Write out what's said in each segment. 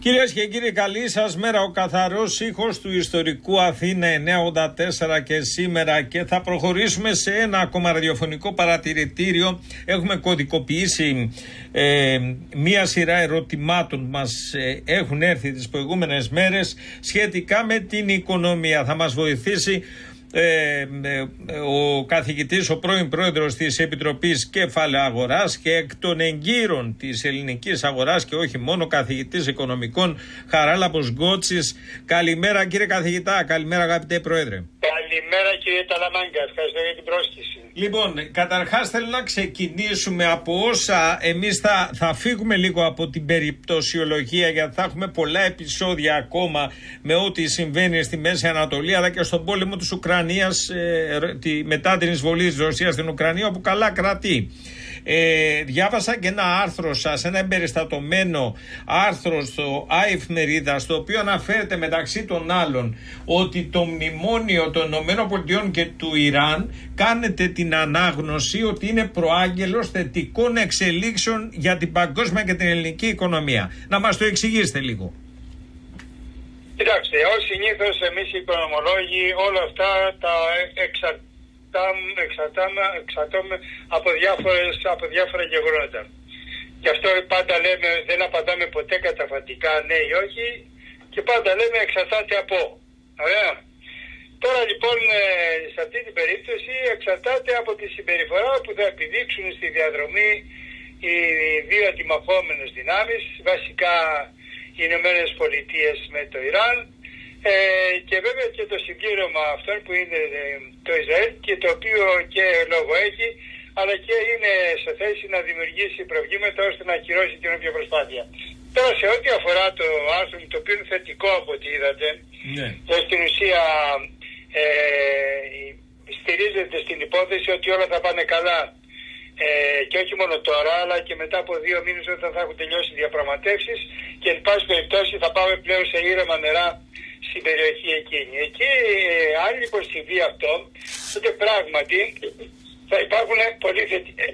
Κυρίες και κύριοι, καλή σας μέρα. Ο καθαρός ήχος του ιστορικού Αθήνα 984 και σήμερα, και θα προχωρήσουμε σε ένα ακόμα ραδιοφωνικό παρατηρητήριο. Έχουμε κωδικοποιήσει μία σειρά ερωτημάτων που μας έχουν έρθει τις προηγούμενες μέρες σχετικά με την οικονομία. Θα μας βοηθήσει ο καθηγητής, ο πρώην πρόεδρος της Επιτροπής Κεφαλαίου Αγοράς και εκ των εγκύρων της ελληνικής αγοράς και όχι μόνο, καθηγητής οικονομικών, Χαράλαμπος Γκότσης. Καλημέρα κύριε καθηγητά, καλημέρα αγαπητέ πρόεδρε. Καλημέρα κύριε Ταλαμάγκα, ευχαριστώ για την πρόσκληση. Λοιπόν, καταρχάς θέλω να ξεκινήσουμε από όσα εμείς θα φύγουμε λίγο από την περιπτωσιολογία, γιατί θα έχουμε πολλά επεισόδια ακόμα με ό,τι συμβαίνει στη Μέση Ανατολή αλλά και στον πόλεμο της Ουκρανίας μετά την εισβολή της Ρωσίας στην Ουκρανία, όπου καλά κρατεί. Διάβασα και ένα άρθρο σας, ένα εμπεριστατωμένο άρθρο στο ΑΕΦ-Μερίδα, στο οποίο αναφέρεται μεταξύ των άλλων ότι το μνημόνιο των ΗΠΑ και του Ιράν κάνετε την ανάγνωση ότι είναι προάγγελος θετικών εξελίξεων για την παγκόσμια και την ελληνική οικονομία. Να μας το εξηγήσετε λίγο. Κοιτάξτε, ως συνήθως εμείς οι οικονομολόγοι όλα αυτά τα εξαρτάμε από διάφορα γεγονότα. Γι' αυτό πάντα λέμε, δεν απαντάμε ποτέ καταφατικά ναι ή όχι, και πάντα λέμε εξαρτάται από. Ωραία. Τώρα λοιπόν σε αυτή την περίπτωση εξαρτάται από τη συμπεριφορά που θα επιδείξουν στη διαδρομή οι δύο αντιμαχόμενες δυνάμεις, βασικά οι Ηνωμένες Πολιτείες με το Ιράν, και βέβαια και το συμπλήρωμα αυτών που είναι το Ισραήλ, και το οποίο και λόγο έχει, αλλά και είναι σε θέση να δημιουργήσει προβλήματα ώστε να ακυρώσει την όποια προσπάθεια. Τώρα σε ό,τι αφορά το άρθρο, το οποίο είναι θετικό από ό,τι είδατε, στην ουσία στηρίζεται στην υπόθεση ότι όλα θα πάνε καλά, και όχι μόνο τώρα αλλά και μετά από 2 μήνες όταν θα έχουν τελειώσει οι διαπραγματεύσεις, και εν πάση περιπτώσει θα πάμε πλέον σε ήρεμα νερά στην περιοχή εκείνη. Εκεί αν λοιπόν συμβεί αυτό, τότε πράγματι θα υπάρχουν πολύ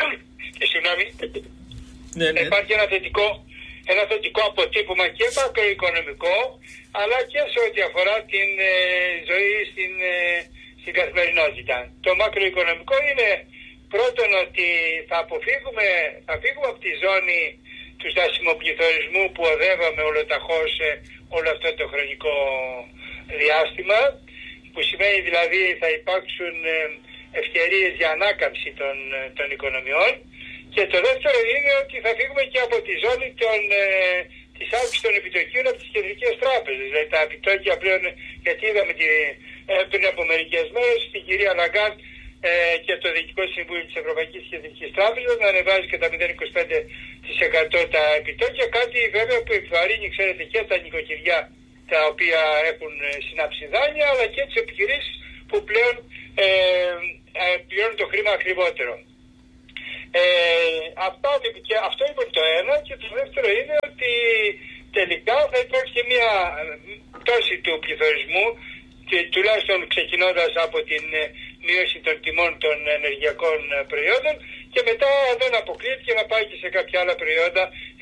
θα υπάρχει ένα θετικό αποτύπωμα και μακροοικονομικό, αλλά και σε ό,τι αφορά την ζωή στην καθημερινότητα. Το μακροοικονομικό είναι πρώτον ότι θα φύγουμε από τη ζώνη του στασιμοπληθωρισμού που οδεύαμε ολοταχώς όλο αυτό το χρονικό διάστημα, που σημαίνει δηλαδή θα υπάρξουν ευκαιρίες για ανάκαμψη των οικονομιών, και το δεύτερο είναι ότι θα φύγουμε και από τη ζώνη της αύξησης των επιτοκίων από τις κεντρικές τράπεζες. Δηλαδή τα επιτόκια πλέον, γιατί είδαμε πριν από μερικές μέρες την κυρία Λαγκάρντ και το Διοικητικό Συμβούλιο της Ευρωπαϊκής Κεντρικής Τράπεζας να ανεβάζει κατά 0,25% τα επιτόκια, κάτι βέβαια που επιβαρύνει, ξέρετε, και τα νοικοκυριά τα οποία έχουν συνάψει δάνεια, αλλά και τις επιχειρήσεις που πλέον πληρώνουν το χρήμα ακριβότερο. Αυτό είναι το ένα, και το δεύτερο είναι ότι τελικά θα υπάρξει και μια πτώση του πληθωρισμού, και τουλάχιστον ξεκινώντας από την μείωση των τιμών των ενεργειακών προϊόντων, και μετά δεν αποκλείεται και να πάει και σε κάποια άλλα προϊόντα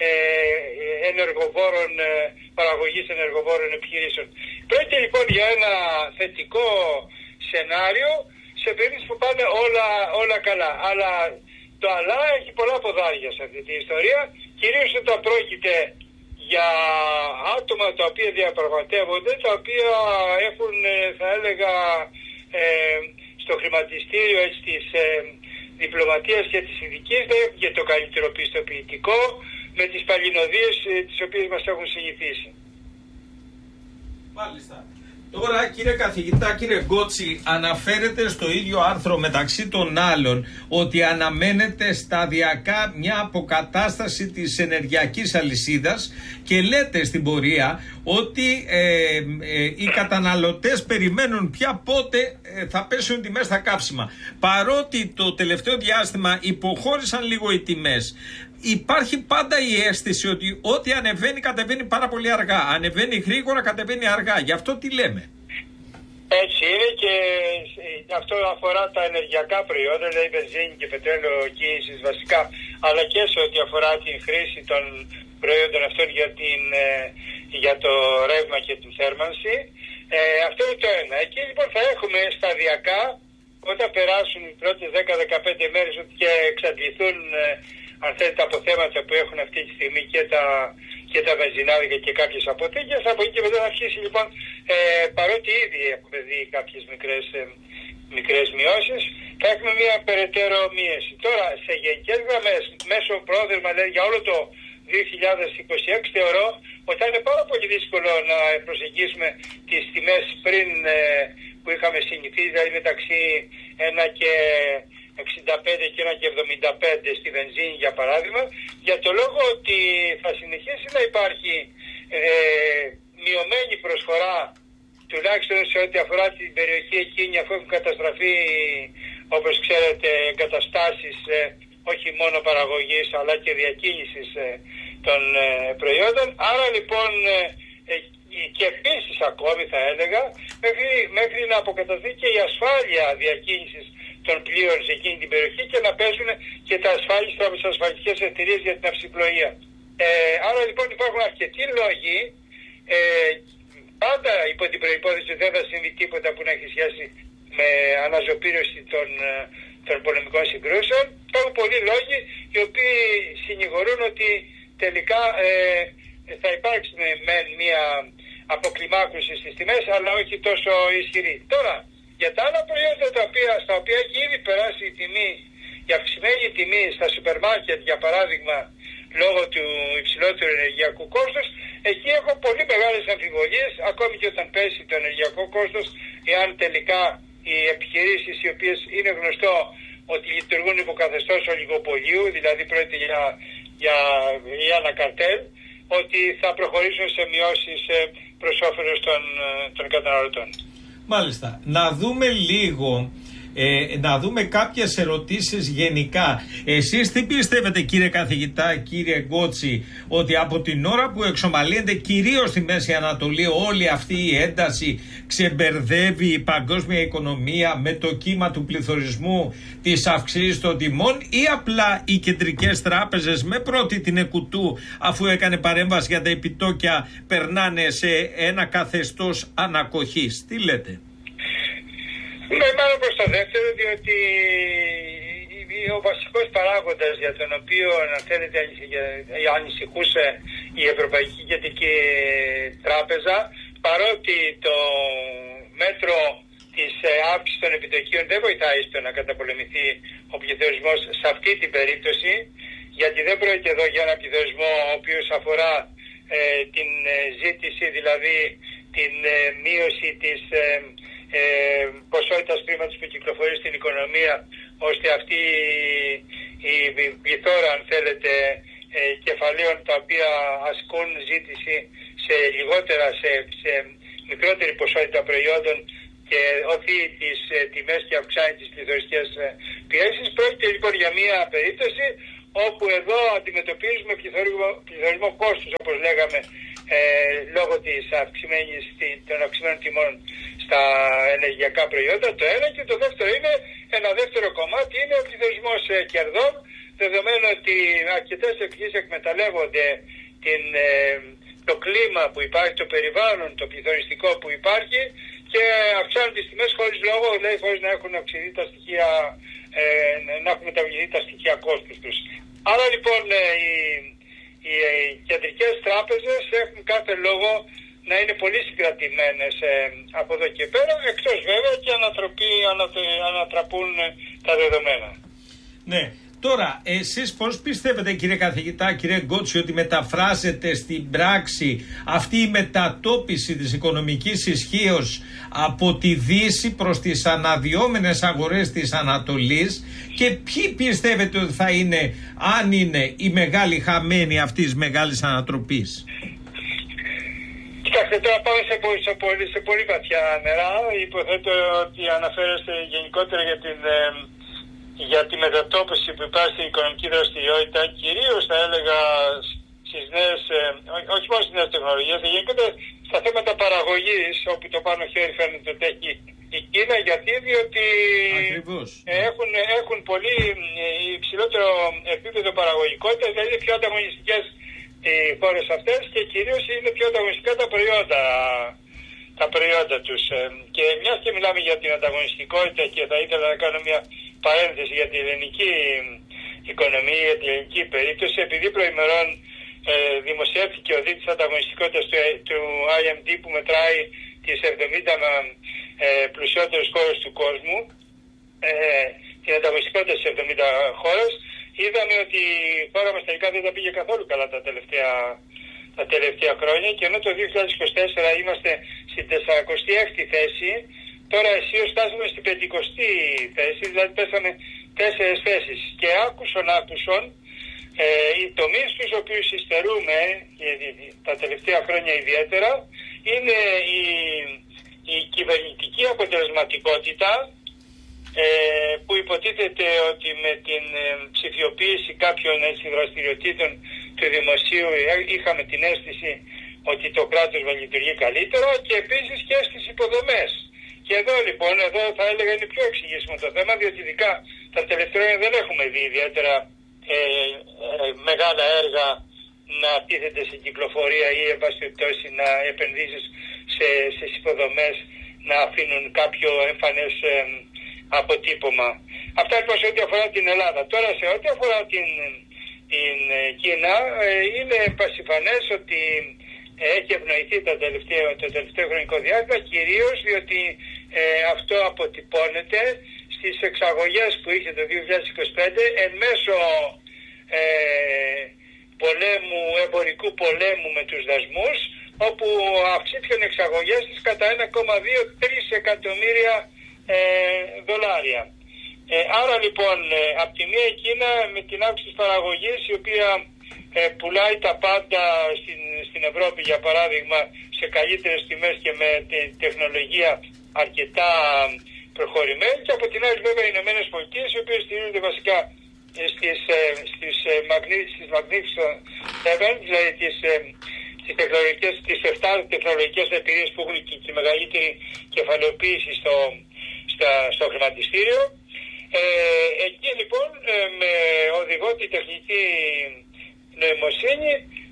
παραγωγής ενεργοβόρων επιχειρήσεων. Πρόκειται λοιπόν για ένα θετικό σενάριο σε περίπτωση που πάνε όλα καλά. Αλλά το αλλά έχει πολλά ποδάρια σε αυτή την ιστορία, κυρίως όταν πρόκειται για άτομα τα οποία διαπραγματεύονται, τα οποία έχουν, θα έλεγα, στο χρηματιστήριο της διπλωματίας και της ειδικής, δεν έχουν και το καλύτερο πιστοποιητικό με τις παλινοδίες τις οποίες μας έχουν συνηθίσει. Μάλιστα. Τώρα κύριε καθηγητά, κύριε Γκότση, αναφέρεται στο ίδιο άρθρο μεταξύ των άλλων ότι αναμένεται σταδιακά μια αποκατάσταση της ενεργειακής αλυσίδας, και λέτε στην πορεία ότι οι καταναλωτές περιμένουν πια πότε θα πέσουν τιμές στα καύσιμα. Παρότι το τελευταίο διάστημα υποχώρησαν λίγο οι τιμές, υπάρχει πάντα η αίσθηση ότι ό,τι ανεβαίνει κατεβαίνει πάρα πολύ αργά. Ανεβαίνει γρήγορα, κατεβαίνει αργά. Γι' αυτό τι λέμε. Έτσι είναι, και αυτό αφορά τα ενεργειακά προϊόντα, δηλαδή βενζίνη και πετρέλαιο κοίησης βασικά, αλλά και σε ό,τι αφορά την χρήση των προϊόντων αυτών για το ρεύμα και την θέρμανση. Αυτό είναι το ένα. Εκεί λοιπόν θα έχουμε σταδιακά, όταν περάσουν οι πρώτες 10-15 μέρες και εξαντληθούν αν θέλετε, τα αποθέματα που έχουν αυτή τη στιγμή και τα βενζινάδικα και κάποιες αποθήκες, από εκεί και μετά θα αρχίσει λοιπόν, παρότι ήδη έχουμε δει κάποιες μικρές μειώσεις, θα έχουμε μια περαιτέρω μείωση. Τώρα, σε γενικές γραμμές, μέσω πρόθεσμα, δηλαδή για όλο το 2026, θεωρώ ότι θα είναι πάρα πολύ δύσκολο να προσεγγίσουμε τις τιμές πριν που είχαμε συνηθίσει, δηλαδή μεταξύ 1 και 65 και 1 και 75 στη βενζίνη για παράδειγμα, για το λόγο ότι θα συνεχίσει να υπάρχει μειωμένη προσφορά, τουλάχιστον σε ό,τι αφορά την περιοχή εκείνη, αφού έχουν καταστραφεί, όπως ξέρετε, εγκαταστάσεις όχι μόνο παραγωγής αλλά και διακίνησης των προϊόντων. Άρα λοιπόν και επίσης ακόμη θα έλεγα μέχρι να αποκαταστεί και η ασφάλεια διακίνησης των πλοίων σε εκείνη την περιοχή και να παίζουν και τα ασφαλιστικές εταιρείες για την αυσιπλοεία. Άρα λοιπόν υπάρχουν αρκετοί λόγοι, πάντα υπό την προϋπόθεση ότι δεν θα συμβεί τίποτα που να έχει σχέση με αναζωπήρωση των πολεμικών συγκρούσεων. Υπάρχουν πολλοί λόγοι οι οποίοι συνηγορούν ότι τελικά θα υπάρξει μια αποκλιμάκωση στις τιμές, αλλά όχι τόσο ισχυρή. Τώρα, για τα άλλα προϊόντα στα οποία έχει ήδη περάσει η αυξημένη τιμή στα σούπερ μάρκετ, για παράδειγμα, λόγω του υψηλότερου ενεργειακού κόστους, εκεί έχω πολύ μεγάλες αμφιβολίες, ακόμη και όταν πέσει το ενεργειακό κόστος, εάν τελικά οι επιχειρήσεις οι οποίες είναι γνωστό ότι λειτουργούν υποκαθεστώς ολιγοπολίου, δηλαδή πρόκειται για ένα καρτέλ, ότι θα προχωρήσουν σε μειώσεις προς όφελος των καταναλωτών. Μάλιστα. Να δούμε λίγο, να δούμε κάποιες ερωτήσεις γενικά. Εσείς τι πιστεύετε, κύριε καθηγητά, κύριε Γκότση, ότι από την ώρα που εξομαλύνεται κυρίως στη Μέση Ανατολή όλη αυτή η ένταση ξεμπερδεύει η παγκόσμια οικονομία με το κύμα του πληθωρισμού, της αυξήσης των τιμών, ή απλά οι κεντρικές τράπεζες με πρώτη την ΕΚΟΥΤΟΥ, αφού έκανε παρέμβαση για τα επιτόκια, περνάνε σε ένα καθεστώς ανακοχής? Τι λέτε? Ναι, μάλλον προς το δεύτερο, διότι ο βασικός παράγοντας για τον οποίο, αν θέλετε, ανησυχούσε η Ευρωπαϊκή Κεντρική Τράπεζα, παρότι το μέτρο της αύξησης των επιτοκίων δεν βοηθάει στο να καταπολεμηθεί ο πληθωρισμός σε αυτή την περίπτωση, γιατί δεν πρόκειται εδώ για ένα πληθωρισμό ο οποίος αφορά την ζήτηση, δηλαδή την μείωση της ποσότητας χρήματος που κυκλοφορεί στην οικονομία, ώστε αυτή η πληθώρα, αν θέλετε, κεφαλαίων τα οποία ασκούν ζήτηση σε λιγότερα, σε μικρότερη ποσότητα προϊόντων και οθεί τις τιμές και αυξάνει τις πληθωριστικές πιέσεις. Πρόκειται λοιπόν για μια περίπτωση όπου εδώ αντιμετωπίζουμε πληθωρισμό κόστους, όπως λέγαμε, λόγω των αυξημένων τιμών στα ενεργειακά προϊόντα, το ένα, και το δεύτερο είναι, ένα δεύτερο κομμάτι είναι ο πληθωρισμός κερδών, δεδομένου ότι αρκετές επιχειρήσεις εκμεταλλεύονται το κλίμα που υπάρχει, το περιβάλλον, το πληθωριστικό που υπάρχει, και αυξάνουν τις τιμές χωρίς λόγο, δηλαδή χωρίς να έχουν αυξηθεί τα στοιχεία, να έχουν μεταβληθεί τα στοιχεία κόστους τους. Άρα λοιπόν οι κεντρικές τράπεζες έχουν κάθε λόγο να είναι πολύ συγκρατημένες από εδώ και πέρα, εκτός βέβαια και ανατραπούν τα δεδομένα. Ναι. Τώρα, εσείς πώς πιστεύετε, κύριε καθηγητά, κύριε Γκότση, ότι μεταφράζεται στην πράξη αυτή η μετατόπιση της οικονομικής ισχύως από τη Δύση προς τις αναδυόμενες αγορές της Ανατολής, και ποιοι πιστεύετε ότι θα είναι, αν είναι, οι μεγάλοι χαμένοι αυτής της μεγάλης ανατροπής? Κοιτάξτε, τώρα πάμε σε πολύ βαθιά νερά. Υποθέτω ότι αναφέρεστε γενικότερα για τη μετατόπιση που υπάρχει στην οικονομική δραστηριότητα, κυρίως θα έλεγα στις νέες, όχι μόνο στις νέες τεχνολογίες, γενικότερα στα θέματα παραγωγής, όπου το πάνω χέρι φαίνεται ότι έχει η Κίνα, διότι έχουν πολύ υψηλότερο επίπεδο παραγωγικότητας, δηλαδή είναι πιο ανταγωνιστικές οι χώρες αυτές και κυρίως είναι πιο ανταγωνιστικά τα προϊόντα τους. Και μιας και μιλάμε για την ανταγωνιστικότητα και θα ήθελα να κάνω μια παρένθεση για την ελληνική οικονομία, για την ελληνική περίπτωση, επειδή προημερών δημοσιεύθηκε ο δείκτης ανταγωνιστικότητας του IMD που μετράει τις 70 πλουσιότερες χώρες του κόσμου, την ανταγωνιστικότητα στις 70 χώρες, είδαμε ότι η χώρα μας τελικά δεν τα πήγε καθόλου καλά τα τελευταία χρόνια και ενώ το 2024 είμαστε στην 46η θέση, τώρα αισίως φτάσαμε στην 50η θέση, δηλαδή πέσαμε 4 θέσεις. Και άκουσον οι τομείς τους οποίους υστερούμε τα τελευταία χρόνια ιδιαίτερα είναι η κυβερνητική αποτελεσματικότητα, που υποτίθεται ότι με την ψηφιοποίηση κάποιων δραστηριοτήτων του δημοσίου είχαμε την αίσθηση ότι το κράτος θα λειτουργεί καλύτερα, και επίσης και στις υποδομές. Και εδώ λοιπόν, θα έλεγα είναι πιο εξηγήσιμο το θέμα, διότι ειδικά τα τελευταία δεν έχουμε δει ιδιαίτερα μεγάλα έργα να τίθεται στην κυκλοφορία ή εν πάση περιπτώσει να επενδύσεις στις υποδομές να αφήνουν κάποιο εμφανές αποτύπωμα. Αυτά λοιπόν σε ό,τι αφορά την Ελλάδα. Τώρα σε ό,τι αφορά την Κίνα, είναι πασιφανές ότι έχει ευνοηθεί το τελευταίο χρονικό διάστημα, κυρίως διότι αυτό αποτυπώνεται στις εξαγωγές που είχε το 2025 εν μέσω εμπορικού πολέμου με τους δασμούς, όπου αυξήθηκαν εξαγωγές της κατά 1,2-3 εκατομμύρια δολάρια. Άρα λοιπόν, από τη μία η Κίνα με την αύξηση της παραγωγής, η οποία πουλάει τα πάντα στην Ευρώπη, για παράδειγμα, σε καλύτερες τιμές και με τεχνολογία αρκετά προχωρημένη, και από την άλλη βέβαια οι Ηνωμένες Πολιτείες, οι οποίες στηρίζονται βασικά στις Magnificent Seven, δηλαδή τις 7 τεχνολογικές εταιρείες που έχουν και τη μεγαλύτερη κεφαλαιοποίηση στο χρηματιστήριο. Εκεί λοιπόν με οδηγό τη τεχνική νοημοσύνη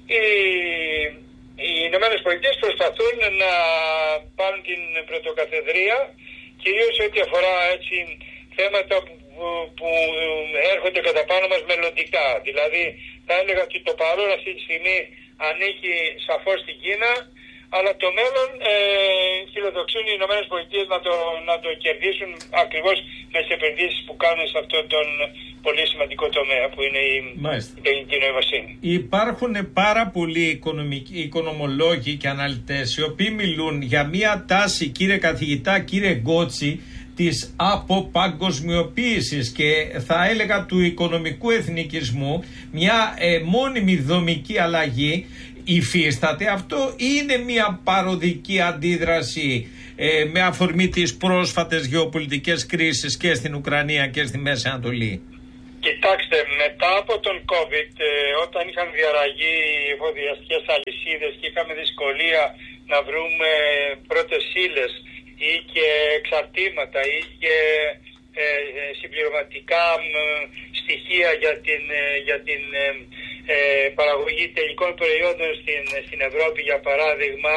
οι Ηνωμένες Πολιτείες προσπαθούν να πάρουν την πρωτοκαθεδρία, κυρίως ό,τι αφορά έτσι θέματα που έρχονται κατά πάνω μας μελλοντικά. Δηλαδή θα έλεγα ότι το παρόν αυτή τη στιγμή ανήκει σαφώς στην Κίνα, αλλά το μέλλον φιλοδοξούν οι Ηνωμένες Πολιτείες να το κερδίσουν ακριβώς με τις επενδύσεις που κάνουν σε αυτόν τον πολύ σημαντικό τομέα που είναι η τεχνική νοημοσύνη. Υπάρχουν πάρα πολλοί οικονομολόγοι και αναλυτές οι οποίοι μιλούν για μια τάση, κύριε καθηγητά, κύριε Γκότσι, της αποπαγκοσμιοποίησης και θα έλεγα του οικονομικού εθνικισμού, μια μόνιμη δομική αλλαγή υφίσταται. Αυτό είναι μια παροδική αντίδραση με αφορμή τις πρόσφατες γεωπολιτικές κρίσεις και στην Ουκρανία και στη Μέση Ανατολή? Κοιτάξτε, μετά από τον COVID, όταν είχαν διαραγεί οι εφοδιαστικές αλυσίδες και είχαμε δυσκολία να βρούμε πρώτες ύλες ή και εξαρτήματα ή και συμπληρωματικά στοιχεία για την παραγωγή τελικών προϊόντων στην Ευρώπη, για παράδειγμα,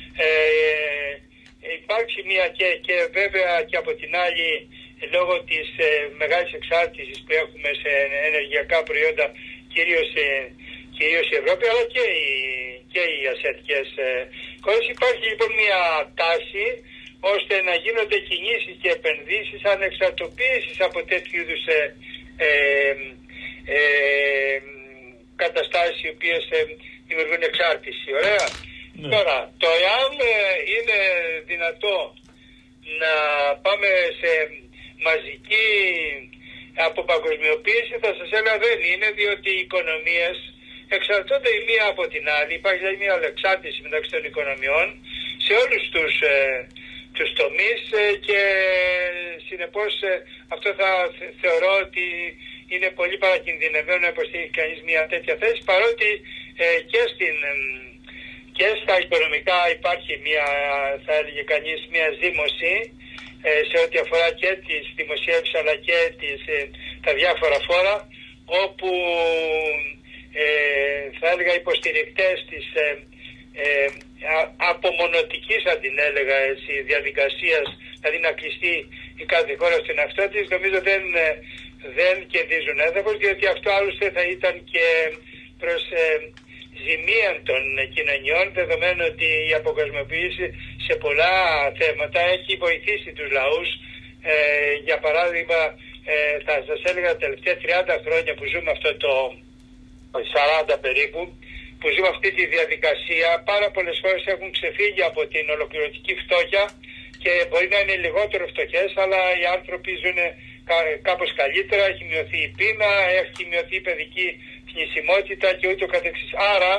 υπάρχει μια και βέβαια και από την άλλη, λόγω της μεγάλης εξάρτησης που έχουμε σε ενεργειακά προϊόντα, κυρίως η Ευρώπη, αλλά και οι ασιατικές χώρες, υπάρχει λοιπόν μια τάση ώστε να γίνονται κινήσεις και επενδύσεις ανεξαρτοποίησης από τέτοιου είδους καταστάσεις οι οποίες δημιουργούν εξάρτηση. Ωραία. Ναι. Τώρα, το εάν είναι δυνατό να πάμε σε μαζική αποπαγκοσμιοποίηση, θα σας έλεγα δεν είναι, διότι οι οικονομίες εξαρτώνται η μία από την άλλη. Υπάρχει δηλαδή μια αλληλεξάρτηση μεταξύ των οικονομιών σε όλους τους τομείς και συνεπώς αυτό θα θεωρώ ότι είναι πολύ παρακινδυνευμένο να υποστήριξει κανείς μια τέτοια θέση, παρότι και στα οικονομικά υπάρχει μια, θα έλεγε κανείς, μια ζήμωση σε ό,τι αφορά και τις δημοσιεύσεις αλλά και τα διάφορα φόρα, όπου θα έλεγα υποστηρικτές της απομονωτικής, αν την έλεγα έτσι, διαδικασίας, δηλαδή να κλειστεί η κάθε χώρα στην εαυτό της, νομίζω δεν κερδίζουν έδαφος, διότι αυτό άλλωστε θα ήταν και προς ζημία των κοινωνιών, δεδομένου ότι η αποκοσμοποίηση σε πολλά θέματα έχει βοηθήσει τους λαούς. Για παράδειγμα, θα σας έλεγα τα τελευταία 30 χρόνια που ζούμε αυτό το 40 περίπου, που ζούμε αυτή τη διαδικασία, πάρα πολλές χώρες έχουν ξεφύγει από την ολοκληρωτική φτώχεια και μπορεί να είναι λιγότερο φτωχές, αλλά οι άνθρωποι ζουν κάπως καλύτερα, έχει μειωθεί η πείνα, έχει μειωθεί η παιδική θνησιμότητα και ούτω καθεξής. Άρα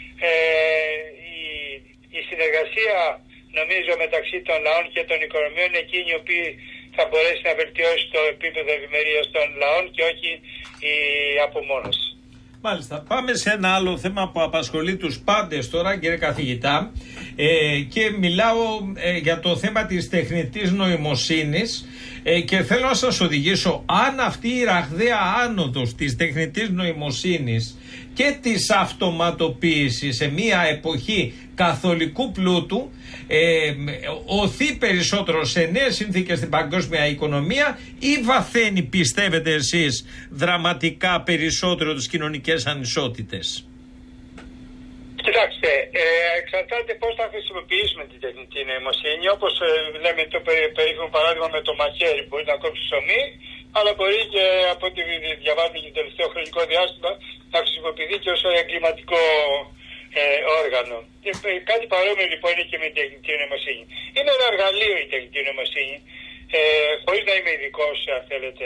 η συνεργασία, νομίζω, μεταξύ των λαών και των οικονομιών είναι εκείνη η οποία θα μπορέσει να βελτιώσει το επίπεδο ευημερίας των λαών και όχι η απομόνωση. Μάλιστα. Πάμε σε ένα άλλο θέμα που απασχολεί τους πάντες τώρα, κύριε καθηγητά, και μιλάω για το θέμα της τεχνητής νοημοσύνης και θέλω να σας οδηγήσω, αν αυτή η ραγδαία άνοδος της τεχνητής νοημοσύνης και της αυτοματοποίησης σε μια εποχή καθολικού πλούτου οθεί περισσότερο σε νέες συνθήκες στην παγκόσμια οικονομία ή βαθαίνει, πιστεύετε εσείς, δραματικά περισσότερο τις κοινωνικές ανισότητες? Κοιτάξτε, εξαρτάται πώς θα χρησιμοποιήσουμε την τεχνητή νοημοσύνη. Όπως λέμε το περίφημο παράδειγμα με το μαχαίρι, μπορεί να κόψει ψωμί, αλλά μπορεί και από ό,τι διαβάζουμε και το τελευταίο χρονικό διάστημα να χρησιμοποιηθεί και ως εγκληματικό όργανο. Και κάτι παρόμοιο λοιπόν είναι και με την τεχνητή νοημοσύνη. Είναι ένα εργαλείο η τεχνητή νοημοσύνη, χωρίς να είμαι ειδικός, αν θέλετε,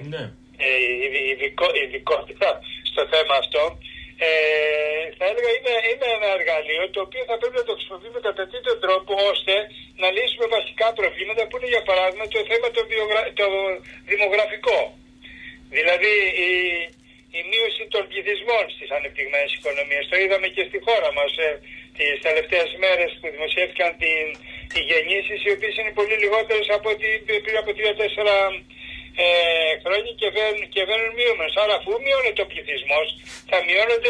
ειδικότητα στο θέμα αυτό. Θα έλεγα είναι ένα εργαλείο το οποίο θα πρέπει να το χρησιμοποιούμε κατά τέτοιο τρόπο ώστε να λύσουμε βασικά προβλήματα που είναι, για παράδειγμα, το θέμα το δημογραφικό. Δηλαδή η μείωση των πληθυσμών στις ανεπτυγμένες οικονομίες. Το είδαμε και στη χώρα μας τις τελευταίες μέρες που δημοσιεύτηκαν οι γεννήσεις, οι οποίες είναι πολύ λιγότερες από πριν από 3-4 χρόνια και βαίνουν μειούμενες. Άρα αφού μειώνεται ο πληθυσμός, θα μειώνονται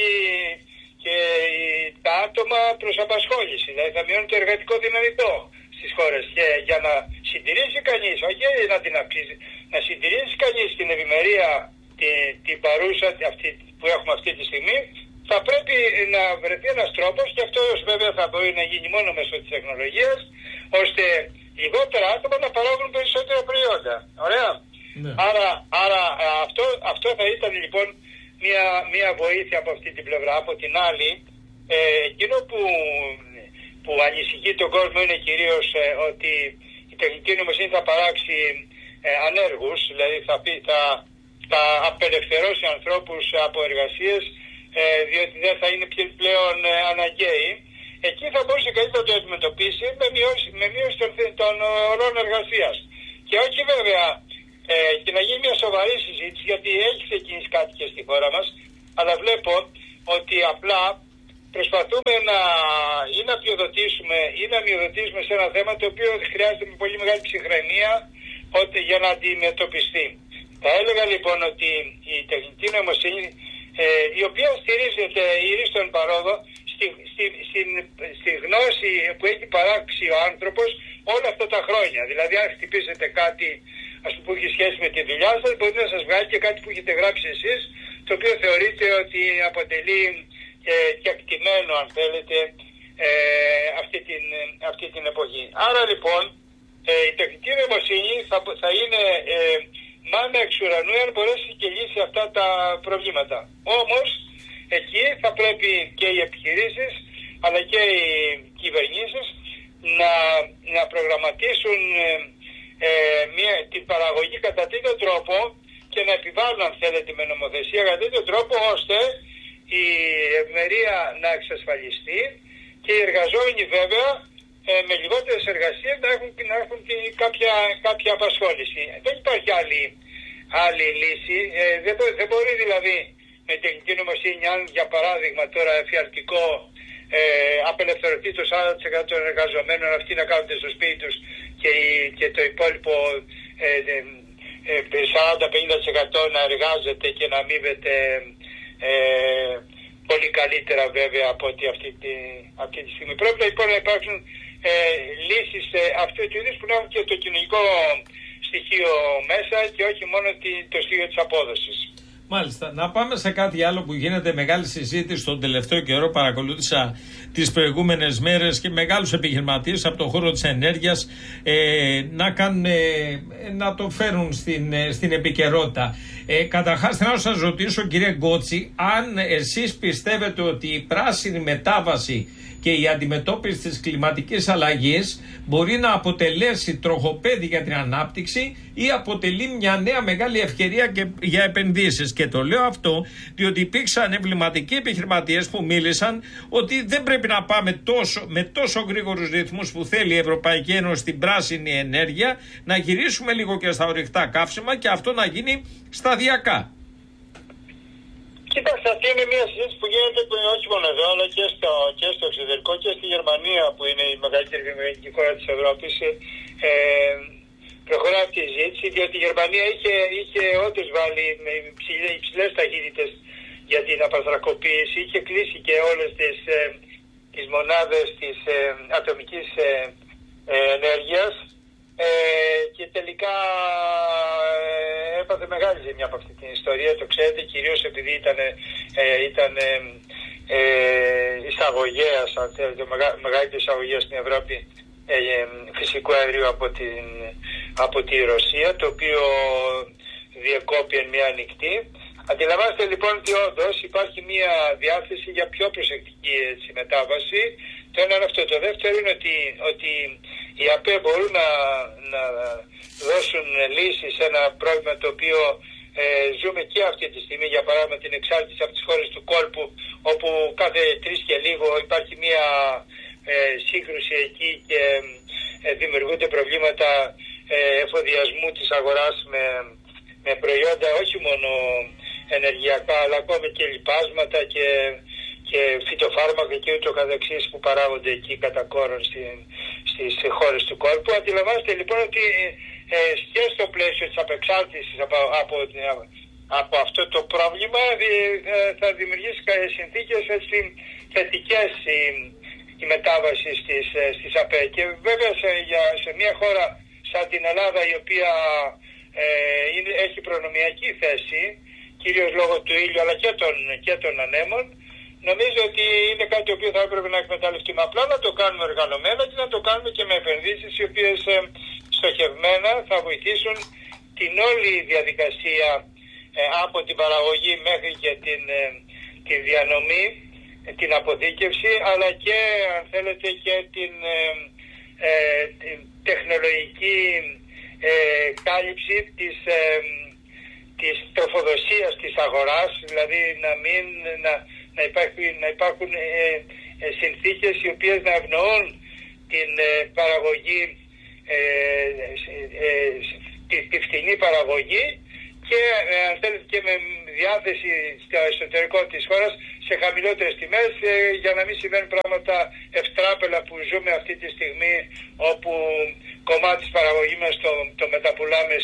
και τα άτομα προς απασχόληση. Δηλαδή θα μειώνεται το εργατικό δυναμικό στις χώρες. Και για να συντηρήσει κανείς, όχι να την αυξήσει, να συντηρήσει κανείς την ευημερία την παρούσα αυτή που έχουμε αυτή τη στιγμή, θα πρέπει να βρεθεί ένας τρόπος, και αυτό βέβαια θα μπορεί να γίνει μόνο μέσω της τεχνολογίας, ώστε λιγότερα άτομα να παράγουν περισσότερα προϊόντα. Ωραία. Ναι. Άρα αυτό θα ήταν λοιπόν μια βοήθεια από αυτή την πλευρά. Από την άλλη, εκείνο που ανησυχεί τον κόσμο είναι κυρίως ότι η τεχνητή νοημοσύνη θα παράξει ανέργους, δηλαδή θα απελευθερώσει ανθρώπους από εργασίες, διότι δεν θα είναι πλέον αναγκαίοι. Εκεί θα μπορούσε κανείς να το αντιμετωπίσει με μείωση των ωρών εργασίας. Και όχι βέβαια και να γίνει μια σοβαρή συζήτηση, γιατί έχει ξεκινήσει κάτι και στη χώρα μας, αλλά βλέπω ότι απλά προσπαθούμε να μειοδοτήσουμε σε ένα θέμα το οποίο χρειάζεται με πολύ μεγάλη ψυχραιμία για να αντιμετωπιστεί. Θα έλεγα λοιπόν ότι η τεχνητή νοημοσύνη, η οποία στηρίζεται ήρίστον παρόδο στη γνώση που έχει παράξει ο άνθρωπος όλα αυτά τα χρόνια. Δηλαδή αν χτυπήσετε κάτι, ας πούμε, που έχει σχέση με τη δουλειά σας, μπορεί να σας βγάλει και κάτι που έχετε γράψει εσείς, το οποίο θεωρείτε ότι αποτελεί και ακτιμένο, αν θέλετε, αυτή την εποχή. Άρα λοιπόν η τεχνητή νοημοσύνη θα είναι μάνα εξ ουρανού αν μπορέσει και λύσει αυτά τα προβλήματα. Όμως εκεί θα πρέπει και οι επιχειρήσεις αλλά και οι κυβερνήσεις να προγραμματίσουν την παραγωγή κατά τέτοιο τρόπο και να επιβάλλουν, αν θέλετε, με νομοθεσία κατά τέτοιο τρόπο ώστε η ευημερία να εξασφαλιστεί και οι εργαζόμενοι βέβαια με λιγότερες εργασίες να έχουν κάποια απασχόληση. Δεν υπάρχει άλλη λύση. Δεν μπορεί δηλαδή με τεχνητή νοημοσύνη, αν για παράδειγμα τώρα εφιαλτικό απελευθερωθεί το 40% των εργαζομένων, αυτοί να κάνουν στο σπίτι τους και το υπόλοιπο 40-50% να εργάζεται και να αμείβεται πολύ καλύτερα βέβαια από ότι αυτή τη στιγμή. Πρέπει λοιπόν να υπάρξουν λύσεις αυτού του είδους που να έχουν και το κοινωνικό στοιχείο μέσα και όχι μόνο το στοιχείο της απόδοσης. Μάλιστα. Να πάμε σε κάτι άλλο που γίνεται μεγάλη συζήτηση τον τελευταίο καιρό. Παρακολούθησα τις προηγούμενες μέρες και μεγάλους επιχειρηματίες από τον χώρο της ενέργειας να το φέρουν στην επικαιρότητα. Καταρχάς θέλω να σας ρωτήσω, κύριε Γκότση, αν εσείς πιστεύετε ότι η πράσινη μετάβαση και η αντιμετώπιση της κλιματικής αλλαγής μπορεί να αποτελέσει τροχοπέδι για την ανάπτυξη ή αποτελεί μια νέα μεγάλη ευκαιρία και για επενδύσεις. Και το λέω αυτό διότι υπήρξαν εμβληματικοί επιχειρηματίες που μίλησαν ότι δεν πρέπει να πάμε με τόσο γρήγορους ρυθμούς που θέλει η Ευρωπαϊκή Ένωση στην πράσινη ενέργεια, να γυρίσουμε λίγο και στα ορυκτά καύσιμα και αυτό να γίνει σταδιακά. Κοιτάξτε, αυτή είναι μια συζήτηση που γίνεται όχι μόνο εδώ, αλλά και στο εξωτερικό και στη Γερμανία, που είναι η μεγαλύτερη βιομηχανική χώρα της Ευρώπης. Προχωράει αυτή η συζήτηση, διότι η Γερμανία είχε όντως βάλει με υψηλές ταχύτητες για την απανθρακοποίηση, είχε κλείσει και όλες τις μονάδες της ατομικής ενέργειας και τελικά έπαθε μεγάλη ζημιά από αυτή την ιστορία, το ξέρετε, κυρίως επειδή ήταν εισαγωγέας, αν θέλετε, μεγαλύτερη εισαγωγέα στην Ευρώπη φυσικού αερίου από τη Ρωσία, το οποίο διεκόπη εν μία νυχτή. Αντιλαμβάνεστε λοιπόν ότι όντως υπάρχει μια διάθεση για πιο προσεκτική μετάβαση. Το ένα είναι αυτό. Το δεύτερο είναι ότι οι ΑΠΕ μπορούν να δώσουν λύσεις σε ένα πρόβλημα το οποίο ζούμε και αυτή τη στιγμή, για παράδειγμα την εξάρτηση από τις χώρες του κόλπου, όπου κάθε 3 και λίγο υπάρχει μια σύγκρουση εκεί και δημιουργούνται προβλήματα εφοδιασμού της αγοράς με προϊόντα όχι μόνο ενεργειακά, αλλά ακόμη και λιπάσματα και φυτοφάρμακα και ούτω καθεξής που παράγονται εκεί κατά κόρον στις χώρες του κόλπου. Αντιλαμβάνεστε λοιπόν ότι και στο πλαίσιο της απεξάρτησης από αυτό το πρόβλημα θα δημιουργήσει συνθήκες θετικές η μετάβαση στις ΑΠΕ. Και βέβαια σε μια χώρα σαν την Ελλάδα, η οποία έχει προνομιακή θέση, κυρίως λόγω του ήλιου αλλά και των ανέμων, νομίζω ότι είναι κάτι το οποίο θα έπρεπε να εκμεταλλευτούμε. Απλά να το κάνουμε οργανωμένα και να το κάνουμε και με επενδύσεις οι οποίες στοχευμένα θα βοηθήσουν την όλη διαδικασία από την παραγωγή μέχρι και τη διανομή, την αποθήκευση, αλλά και αν θέλετε και την τεχνολογική κάλυψη της τροφοδοσίας της αγοράς, δηλαδή να υπάρχουν συνθήκες οι οποίες να ευνοούν την παραγωγή, τη φτηνή παραγωγή και αν θέλετε και με διάθεση στο εσωτερικό της χώρας σε χαμηλότερες τιμές, για να μην συμβαίνουν πράγματα ευτράπελα που ζούμε αυτή τη στιγμή, όπου κομμάτι της παραγωγής μας το μεταπουλάμε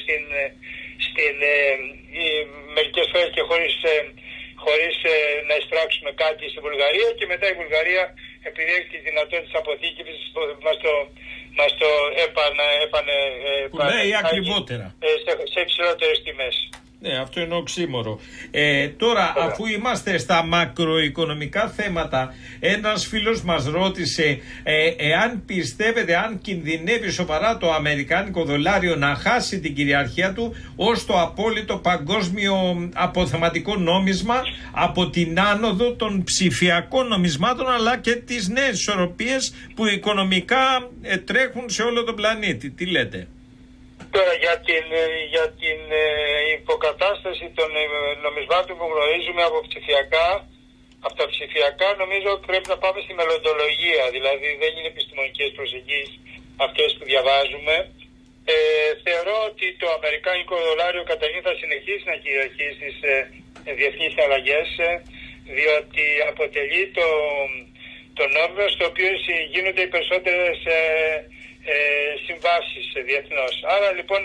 μερικές φορές και χωρίς να εισπράξουμε κάτι στην Βουλγαρία, και μετά η Βουλγαρία, επειδή έχει τη δυνατότητα της αποθήκευσης, μας το πουλάει ακριβότερα σε υψηλότερες τιμές. Ναι, αυτό είναι οξύμορο. Τώρα, αφού είμαστε στα μακροοικονομικά θέματα, ένας φίλος μας ρώτησε εάν πιστεύετε, αν κινδυνεύει σοβαρά το αμερικάνικο δολάριο να χάσει την κυριαρχία του ως το απόλυτο παγκόσμιο αποθεματικό νόμισμα από την άνοδο των ψηφιακών νομισμάτων, αλλά και τις νέες ισορροπίες που οικονομικά τρέχουν σε όλο τον πλανήτη. Τι λέτε? Τώρα για την υποκατάσταση των νομισμάτων που γνωρίζουμε από τα ψηφιακά, νομίζω ότι πρέπει να πάμε στη μελλοντολογία, δηλαδή δεν είναι επιστημονικές προσεγγίσεις αυτές που διαβάζουμε. Θεωρώ ότι το αμερικάνικο δολάριο καταρχήν θα συνεχίσει να κυριαρχεί στις διεθνείς αλλαγές, διότι αποτελεί το νόμισμα στο οποίο γίνονται οι περισσότερες συμβάσεις διεθνώς. Άρα λοιπόν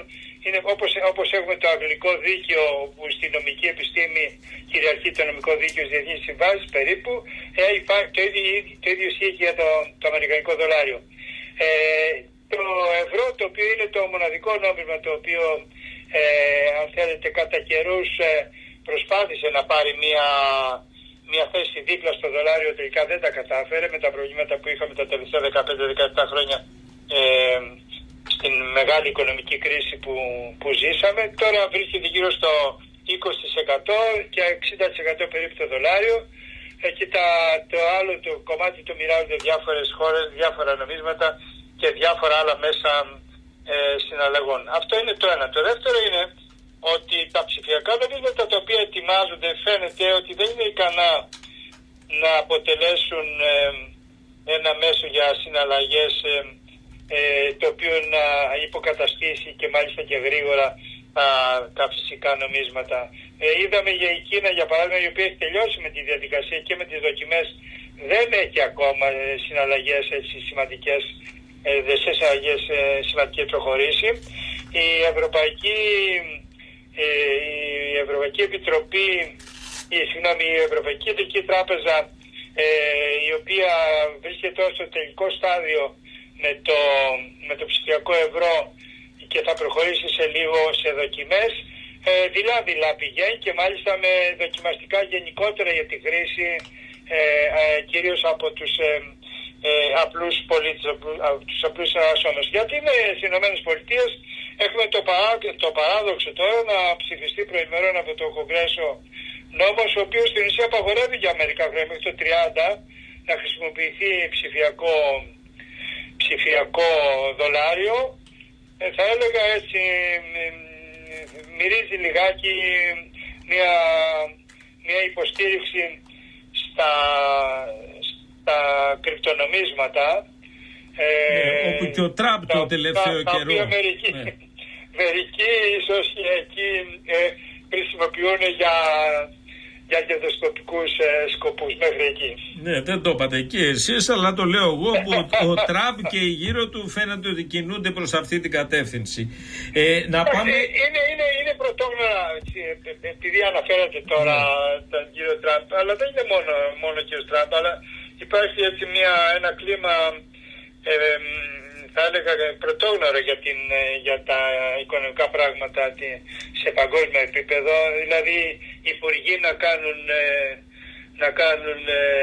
είναι όπως έχουμε το αγγλικό δίκαιο που στη νομική επιστήμη κυριαρχεί το νομικό δίκαιο στις διεθνείς συμβάσεις περίπου, το ίδιο ισχύει και για το αμερικανικό δολάριο. Το ευρώ, το οποίο είναι το μοναδικό νόμισμα το οποίο αν θέλετε κατά καιρούς προσπάθησε να πάρει μια θέση δίπλα στο δολάριο, τελικά δεν τα κατάφερε με τα προβλήματα που είχαμε τα τελευταία 15-17 χρόνια στην μεγάλη οικονομική κρίση που ζήσαμε. Τώρα βρίσκεται γύρω στο 20% και 60% περίπου το δολάριο και το άλλο το κομμάτι το μοιράζονται διάφορες χώρες, διάφορα νομίσματα και διάφορα άλλα μέσα συναλλαγών. Αυτό είναι το ένα. Το δεύτερο είναι ότι τα ψηφιακά νομίσματα τα οποία ετοιμάζονται φαίνεται ότι δεν είναι ικανά να αποτελέσουν ένα μέσο για συναλλαγές το οποίο να υποκαταστήσει και μάλιστα και γρήγορα τα φυσικά νομίσματα. Είδαμε για η Κίνα, για παράδειγμα, η οποία έχει τελειώσει με τη διαδικασία και με τις δοκιμές, δεν έχει ακόμα συναλλαγές έτσι σημαντικές, σημαντικές προχωρήσει. Η Ευρωπαϊκή Επιτροπή, η Ευρωπαϊκή Κεντρική Τράπεζα, η οποία βρίσκεται τώρα στο τελικό στάδιο με το ψηφιακό ευρώ και θα προχωρήσει σε λίγο σε δοκιμές, δειλά πηγαίνει και μάλιστα με δοκιμαστικά γενικότερα για τη χρήση κυρίως από τους απλούς πολίτες, από τους απλούς άσονους. Γιατί στις ΗΠΑ έχουμε το παράδοξο τώρα να ψηφιστεί προημερών από το Κογκρέσο νόμος, ο οποίος στην ουσία απαγορεύει για μερικά χρόνια μέχρι το 30 να χρησιμοποιηθεί ψηφιακό δολάριο. Θα έλεγα έτσι, μυρίζει λιγάκι μια υποστήριξη στα κρυπτονομίσματα. Όπου και ο Τραμπ το τελευταίο καιρό. Μερικοί ίσως εκεί χρησιμοποιούν για κερδοσκοπικούς σκοπούς μέχρι εκεί. Ναι, δεν το είπατε εκεί εσείς, αλλά το λέω εγώ που ο Τραμπ και οι γύρω του φαίνεται ότι κινούνται προς αυτή την κατεύθυνση. Να πάμε... Είναι πρωτόγνωρα, επειδή αναφέρατε τώρα τον κύριο Τραμπ, αλλά δεν είναι μόνο ο κύριος Τραμπ, αλλά υπάρχει έτσι ένα κλίμα, θα έλεγα, πρωτόγνωρο για τα οικονομικά πράγματα σε παγκόσμιο επίπεδο. Δηλαδή οι υπουργοί να κάνουν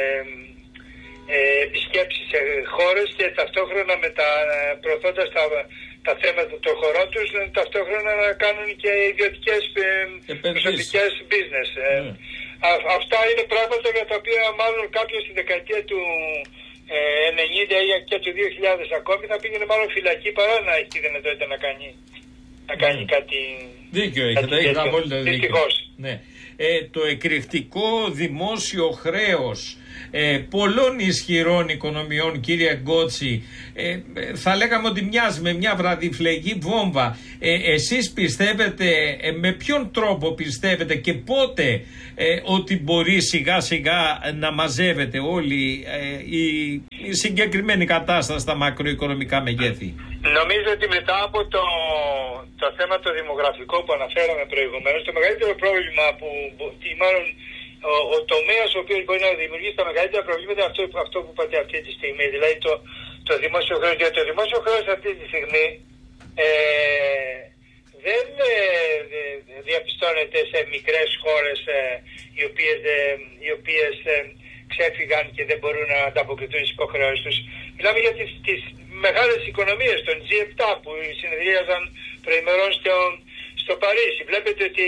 επισκέψεις σε χώρες και ταυτόχρονα προωθώντας τα θέματα των χωρών τους, ταυτόχρονα να κάνουν και ιδιωτικές προσωπικές business. Αυτά είναι πράγματα για τα οποία μάλλον κάποιος στη δεκαετία του 90 και του 2000 ακόμη θα πήγαινε μάλλον φυλακή παρά να έχει τη δυνατότητα να κάνει κάτι. Δίκιο έχετε, απόλυτα δίκιο. Ναι. Το εκρηκτικό δημόσιο χρέος πολλών ισχυρών οικονομιών, κύριε Γκότση, θα λέγαμε ότι μοιάζει με μια βραδιφλεγή βόμβα. Εσείς πιστεύετε, με ποιον τρόπο πιστεύετε και πότε ότι μπορεί σιγά σιγά να μαζεύεται όλη η συγκεκριμένη κατάσταση στα μακροοικονομικά μεγέθη? Νομίζω ότι μετά από το θέμα το δημογραφικό που αναφέραμε προηγουμένως, το μεγαλύτερο πρόβλημα μάλλον ο τομέας ο οποίος μπορεί να δημιουργήσει τα μεγαλύτερα προβλήματα είναι αυτό που είπατε αυτή τη στιγμή, δηλαδή το δημόσιο χρέος. Γιατί το δημόσιο χρέος αυτή τη στιγμή δεν διαπιστώνεται σε μικρές χώρες οι οποίες ξέφυγαν και δεν μπορούν να ανταποκριθούν στις υποχρεώσεις τους. Μιλάμε για τις μεγάλες οικονομίες, των G7 που συνεδρίαζαν προημερών στο Παρίσι. Βλέπετε ότι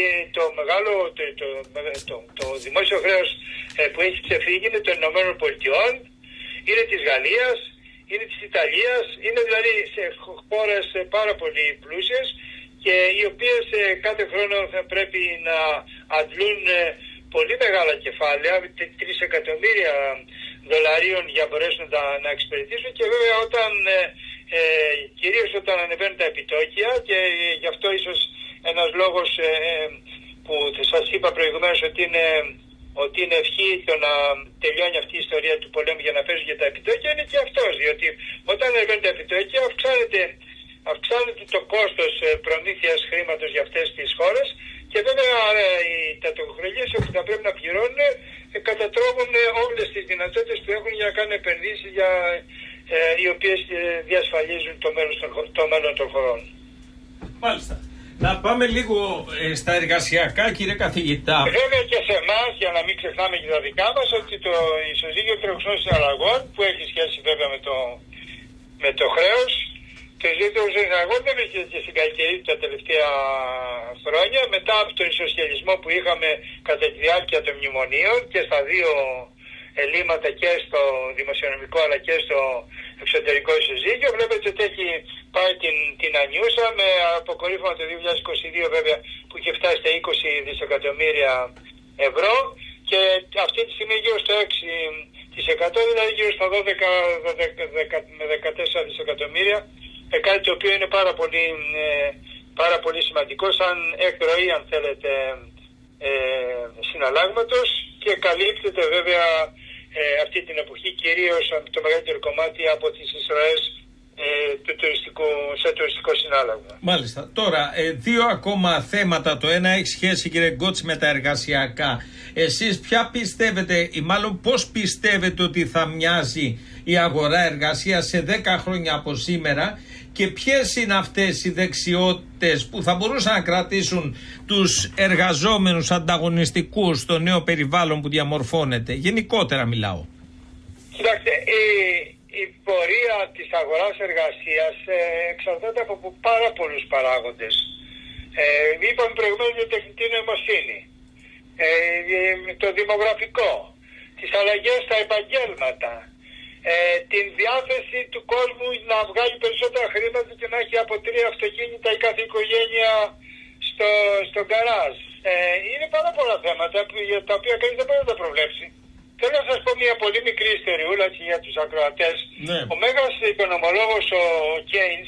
το δημόσιο χρέος που έχει ξεφύγει είναι των Ηνωμένων Πολιτειών, είναι της Γαλλίας, είναι της Ιταλίας, είναι δηλαδή σε χώρες πάρα πολύ πλούσιες και οι οποίες κάθε χρόνο θα πρέπει να αντλούν πολύ μεγάλα κεφάλαια, 3 εκατομμύρια δολαρίων για να μπορέσουν να εξυπηρετήσουν, και βέβαια κυρίως όταν ανεβαίνουν τα επιτόκια, και γι' αυτό ίσως ένας λόγος που σας είπα προηγουμένως ότι είναι ευχή το να τελειώνει αυτή η ιστορία του πολέμου για να πέσουν και τα επιτόκια, είναι και αυτός, διότι όταν ανεβαίνουν τα επιτόκια αυξάνεται αυξάνεται το κόστος προμήθειας χρήματος για αυτές τις χώρες και βέβαια τα τοκοχρελίες που θα πρέπει να πληρώνουν κατατρώγουν όλες τις δυνατότητες που έχουν για να κάνουν επενδύσεις οι οποίες διασφαλίζουν το μέλλον των χωρών. Μάλιστα. Να πάμε λίγο στα εργασιακά, κύριε καθηγητά. Βέβαια και σε εμάς, για να μην ξεχνάμε και τα δικά μας, ότι το ισοζύγιο τρεχουσών συναλλαγών, που έχει σχέση βέβαια με το χρέος, το ισοζύγιο τρεχουσών συναλλαγών δεν είχε και στην κακερή τα τελευταία χρόνια, μετά από τον ισοσχελισμό που είχαμε κατά τη διάρκεια των μνημονίων και στα δύο ελλείμματα, και στο δημοσιονομικό αλλά και στο εξωτερικό ισοζύγιο. Βλέπετε ότι έχει πάει την ανιούσα με αποκορύφωμα το 2022 βέβαια που είχε φτάσει στα 20 δισεκατομμύρια ευρώ και αυτή τη στιγμή γύρω στο 6%, δηλαδή γύρω στα 12 με 14 δισεκατομμύρια, κάτι το οποίο είναι πάρα πολύ σημαντικό σαν εκροή, αν θέλετε, συναλλάγματος, και καλύπτεται βέβαια αυτή την εποχή κυρίως το μεγαλύτερο κομμάτι από τις εισρωές σε τουριστικό συνάλλαγμα. Μάλιστα. Τώρα, δύο ακόμα θέματα. Το ένα έχει σχέση, κύριε Γκότση, με τα εργασιακά. Εσείς ποια πιστεύετε, ή μάλλον πώς πιστεύετε ότι θα μοιάζει η αγορά εργασίας σε 10 χρόνια από σήμερα, και ποιες είναι αυτές οι δεξιότητες που θα μπορούσαν να κρατήσουν τους εργαζόμενους ανταγωνιστικούς στο νέο περιβάλλον που διαμορφώνεται? Γενικότερα μιλάω. Κοιτάξτε, η πορεία της αγοράς εργασίας εξαρτάται από πάρα πολλούς παράγοντες. Είπαμε προηγουμένως για τεχνητή νοημοσύνη, το δημογραφικό, τις αλλαγές στα επαγγέλματα, την διάθεση του κόσμου να βγάλει περισσότερα χρήματα και να έχει από 3 αυτοκίνητα η κάθε οικογένεια στο γκαράζ. Είναι πάρα πολλά θέματα για τα οποία κανείς δεν μπορεί να τα προβλέψει. Θέλω να σας πω μια πολύ μικρή ιστοριούλα για τους ακροατές. Ναι. Ο μέγας οικονομολόγος ο Κέινς,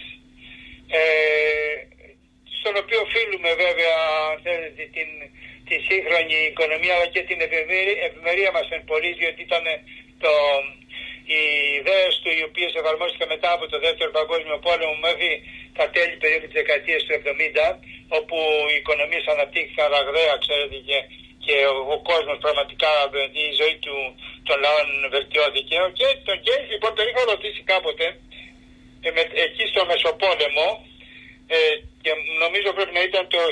στον οποίο οφείλουμε βέβαια τη σύγχρονη οικονομία αλλά και την ευημερία μας εν πολύ, διότι ήταν οι ιδέες του οι οποίες εφαρμόστηκαν μετά από το Δεύτερο Παγκόσμιο Πόλεμο μέχρι τα τέλη περίπου της δεκαετίας του 70, όπου οι οικονομίες αναπτύχθηκαν ραγδαία, ξέρετε, και ο κόσμος πραγματικά, η ζωή των λαών βελτιώθηκε. Και τον Κέινς λοιπόν τον είχα ρωτήσει κάποτε εκεί στο Μεσοπόλεμο, και νομίζω πρέπει να ήταν το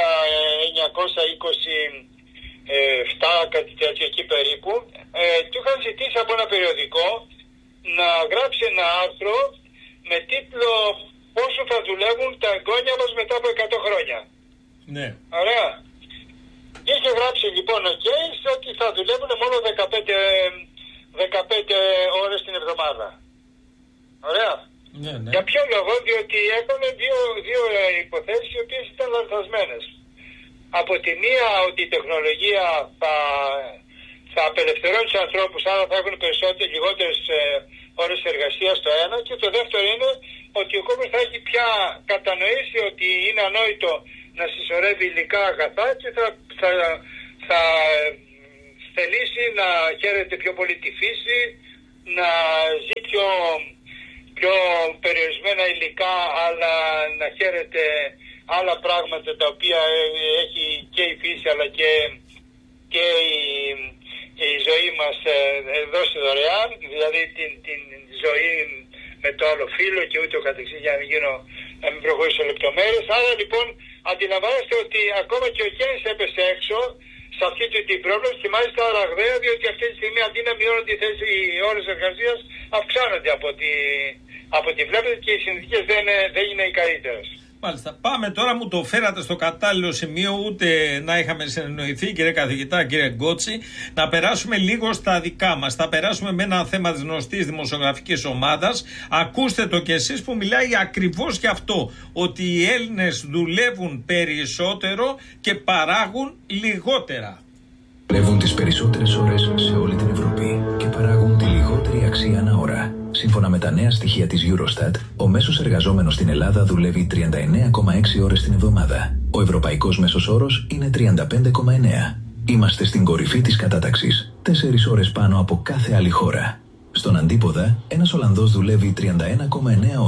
1927, κάτι τέτοιο εκεί περίπου. Του είχαν ζητήσει από ένα περιοδικό να γράψει ένα άρθρο με τίτλο «Πόσο θα δουλεύουν τα εγγόνια μας μετά από 100 χρόνια». Ναι. Ωραία. Και είχε γράψει λοιπόν ο Κέινς ότι θα δουλεύουν μόνο 15 ώρες την εβδομάδα. Ωραία. Ναι, ναι. Για ποιο λόγο? Διότι έκανε δύο υποθέσεις οι οποίες ήταν λανθασμένες. Από τη μία, ότι η τεχνολογία θα απελευθερώνει τους ανθρώπους, άρα θα έχουν λιγότερες ώρες εργασίας το ένα, και το δεύτερο είναι ότι ο κόσμος θα έχει πια κατανοήσει ότι είναι ανόητο να συσσωρεύει υλικά αγαθά και θα θελήσει να χαίρεται πιο πολύ τη φύση, να ζει πιο περιορισμένα υλικά, αλλά να χαίρεται άλλα πράγματα τα οποία έχει και η φύση αλλά και η ζωή μας δώσει δωρεάν, δηλαδή την ζωή με το άλλο φύλλο και ούτω καθεξής, για να μην προχωρήσω λεπτομέρειες. Άρα λοιπόν αντιλαμβάνεστε ότι ακόμα και ο Κέινς έπεσε έξω σε αυτή την πρόβλεψη, και μάλιστα ραγδαία, διότι αυτή τη στιγμή αντί να μειώνονται οι ώρες εργασίας, αυξάνονται από ό,τι βλέπετε, και οι συνθήκες δεν είναι οι καλύτερες. Μάλιστα. Πάμε τώρα, μου το φέρατε στο κατάλληλο σημείο, ούτε να είχαμε συνεννοηθεί, κύριε καθηγητά, κύριε Γκότση, να περάσουμε λίγο στα δικά μας. Θα περάσουμε με ένα θέμα της γνωστής δημοσιογραφικής ομάδας. Ακούστε το κι εσείς, που μιλάει ακριβώς γι' αυτό, ότι οι Έλληνες δουλεύουν περισσότερο και παράγουν λιγότερα. Δουλεύουν τις περισσότερες ώρες σε όλη την Ευρώπη και παράγουν τη λιγότερη αξία ανά ώρα. Σύμφωνα με τα νέα στοιχεία της Eurostat, ο μέσος εργαζόμενος στην Ελλάδα δουλεύει 39,6 ώρες την εβδομάδα. Ο ευρωπαϊκός μέσος όρος είναι 35,9. Είμαστε στην κορυφή της κατάταξης, 4 ώρες πάνω από κάθε άλλη χώρα. Στον αντίποδα, ένας Ολλανδός δουλεύει 31,9 ώρες,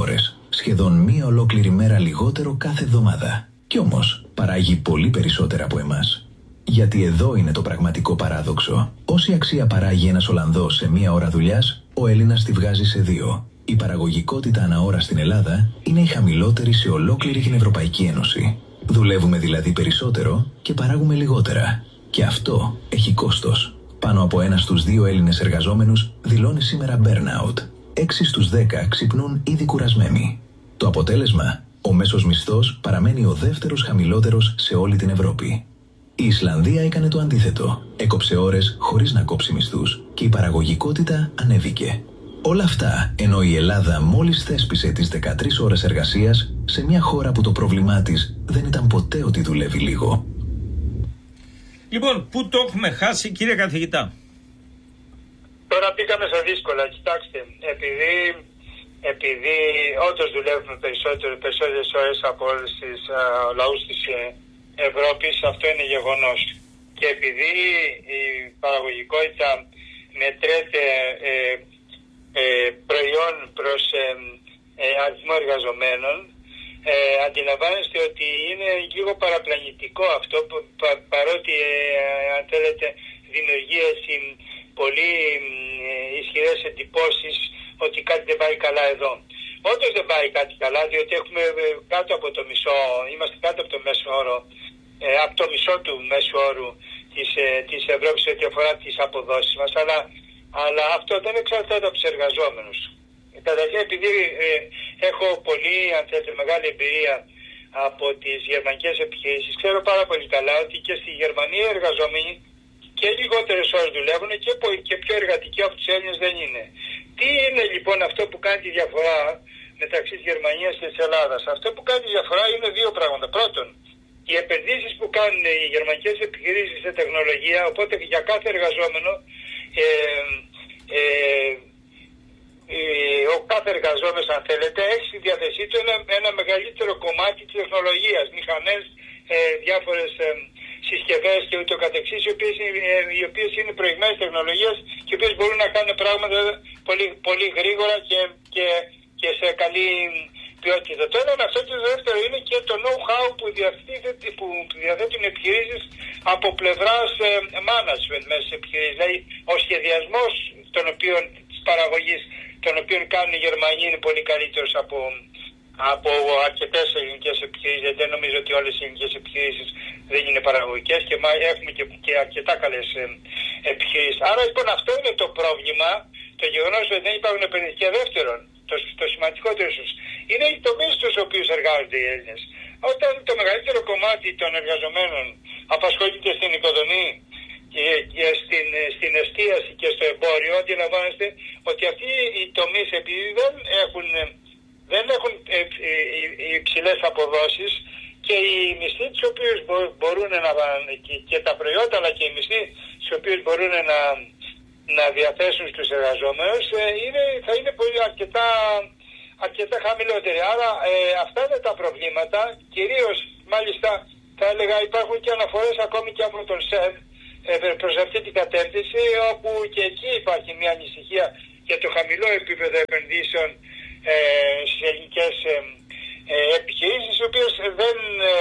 σχεδόν μία ολόκληρη μέρα λιγότερο κάθε εβδομάδα. Κι όμως παράγει πολύ περισσότερα από εμάς. Γιατί εδώ είναι το πραγματικό παράδοξο. Όση αξία παράγει ένας Ολλανδός σε μία ώρα δουλειάς, ο Έλληνας τη βγάζει σε 2. Η παραγωγικότητα ανά ώρα στην Ελλάδα είναι η χαμηλότερη σε ολόκληρη την Ευρωπαϊκή Ένωση. Δουλεύουμε δηλαδή περισσότερο και παράγουμε λιγότερα. Και αυτό έχει κόστος. Πάνω από 1 στους 2 Έλληνες εργαζόμενους δηλώνει σήμερα burnout. 6 στους 10 ξυπνούν ήδη κουρασμένοι. Το αποτέλεσμα, ο μέσος μισθός παραμένει ο δεύτερος χαμηλότερος σε όλη την Ευρώπη. Η Ισλανδία έκανε το αντίθετο. Έκοψε ώρες χωρίς να κόψει μισθούς και η παραγωγικότητα ανέβηκε. Όλα αυτά ενώ η Ελλάδα μόλις θέσπισε τις 13 ώρες εργασίας σε μια χώρα που το πρόβλημά της δεν ήταν ποτέ ότι δουλεύει λίγο. Λοιπόν, πού το έχουμε χάσει, κύριε καθηγητά? Τώρα πήγαμε στα δύσκολα. Κοιτάξτε, επειδή όντως δουλεύουμε περισσότερες ώρες από όλους τους λαούς της Ευρώπης, αυτό είναι γεγονός. Και επειδή η παραγωγικότητα μετρέται προϊόν προς αριθμό εργαζομένων, αντιλαμβάνεστε ότι είναι λίγο παραπλανητικό αυτό, παρότι αν θέλετε δημιουργεί πολύ ισχυρές εντυπώσεις ότι κάτι δεν πάει καλά εδώ. Όντως δεν πάει κάτι καλά, διότι έχουμε κάτω από το μισό, είμαστε κάτω από το μέσο όρο, από το μισό του μέσου όρου της Ευρώπης ό,τι αφορά τις αποδόσεις μας, αλλά αυτό δεν εξαρτάται από τους εργαζόμενους. Καταρχήν, επειδή έχω πολύ, αν θέλετε, μεγάλη εμπειρία από τις γερμανικές επιχειρήσεις, ξέρω πάρα πολύ καλά ότι και στη Γερμανία οι εργαζόμενοι και λιγότερες ώρες δουλεύουν και πιο εργατικοί από τους Έλληνες δεν είναι. Τι είναι λοιπόν αυτό που κάνει τη διαφορά μεταξύ της Γερμανίας και της Ελλάδας? Αυτό που κάνει τη διαφορά είναι 2 πράγματα. Πρώτον, οι επενδύσεις που κάνουν οι γερμανικές επιχειρήσεις σε τεχνολογία, οπότε για κάθε εργαζόμενο ο κάθε εργαζόμενος, αν θέλετε, έχει στη διάθεσή του ένα μεγαλύτερο κομμάτι της τεχνολογίας, μηχανές, διάφορες συσκευές και ούτω καθεξής, οι οποίες είναι προηγμένες τεχνολογίας και οι οποίες μπορούν να κάνουν πράγματα πολύ, πολύ γρήγορα και σε καλή ποιότητα. Το ένα είναι αυτό και το δεύτερο είναι και το know-how που διαθέτουν επιχειρήσεις από πλευράς management μέσα σε επιχειρήσεις. Δηλαδή ο σχεδιασμός της παραγωγής των οποίων κάνουν οι Γερμανοί είναι πολύ καλύτερος από αρκετές ελληνικές επιχειρήσεις, γιατί δεν νομίζω ότι όλες οι ελληνικές επιχειρήσεις δεν είναι παραγωγικές και έχουμε και αρκετά καλές επιχειρήσεις. Άρα λοιπόν αυτό είναι το πρόβλημα, το γεγονός ότι δεν υπάρχουν επενδύσεις. Και δεύτερον, το σημαντικότερο ίσως, είναι οι τομείς στους οποίους εργάζονται οι Έλληνες. Όταν το μεγαλύτερο κομμάτι των εργαζομένων απασχολείται στην οικοδομή και στην εστίαση και στο εμπόριο, αντιλαμβάνεστε ότι αυτοί οι τομείς, επειδή δεν έχουν υψηλές αποδόσεις και οι μισθοί τους οποίους μπορούν και τα προϊόντα αλλά και οι μισθοί τους οποίους μπορούν να διαθέσουν στους εργαζόμενους θα είναι αρκετά χαμηλότεροι. Άρα αυτά είναι τα προβλήματα. Κυρίως μάλιστα θα έλεγα υπάρχουν και αναφορές ακόμη και από τον ΣΕΔ προς αυτή την κατεύθυνση, όπου και εκεί υπάρχει μια ανησυχία για το χαμηλό επίπεδο επενδύσεων στις ελληνικές επιχειρήσεις, οι οποίες δεν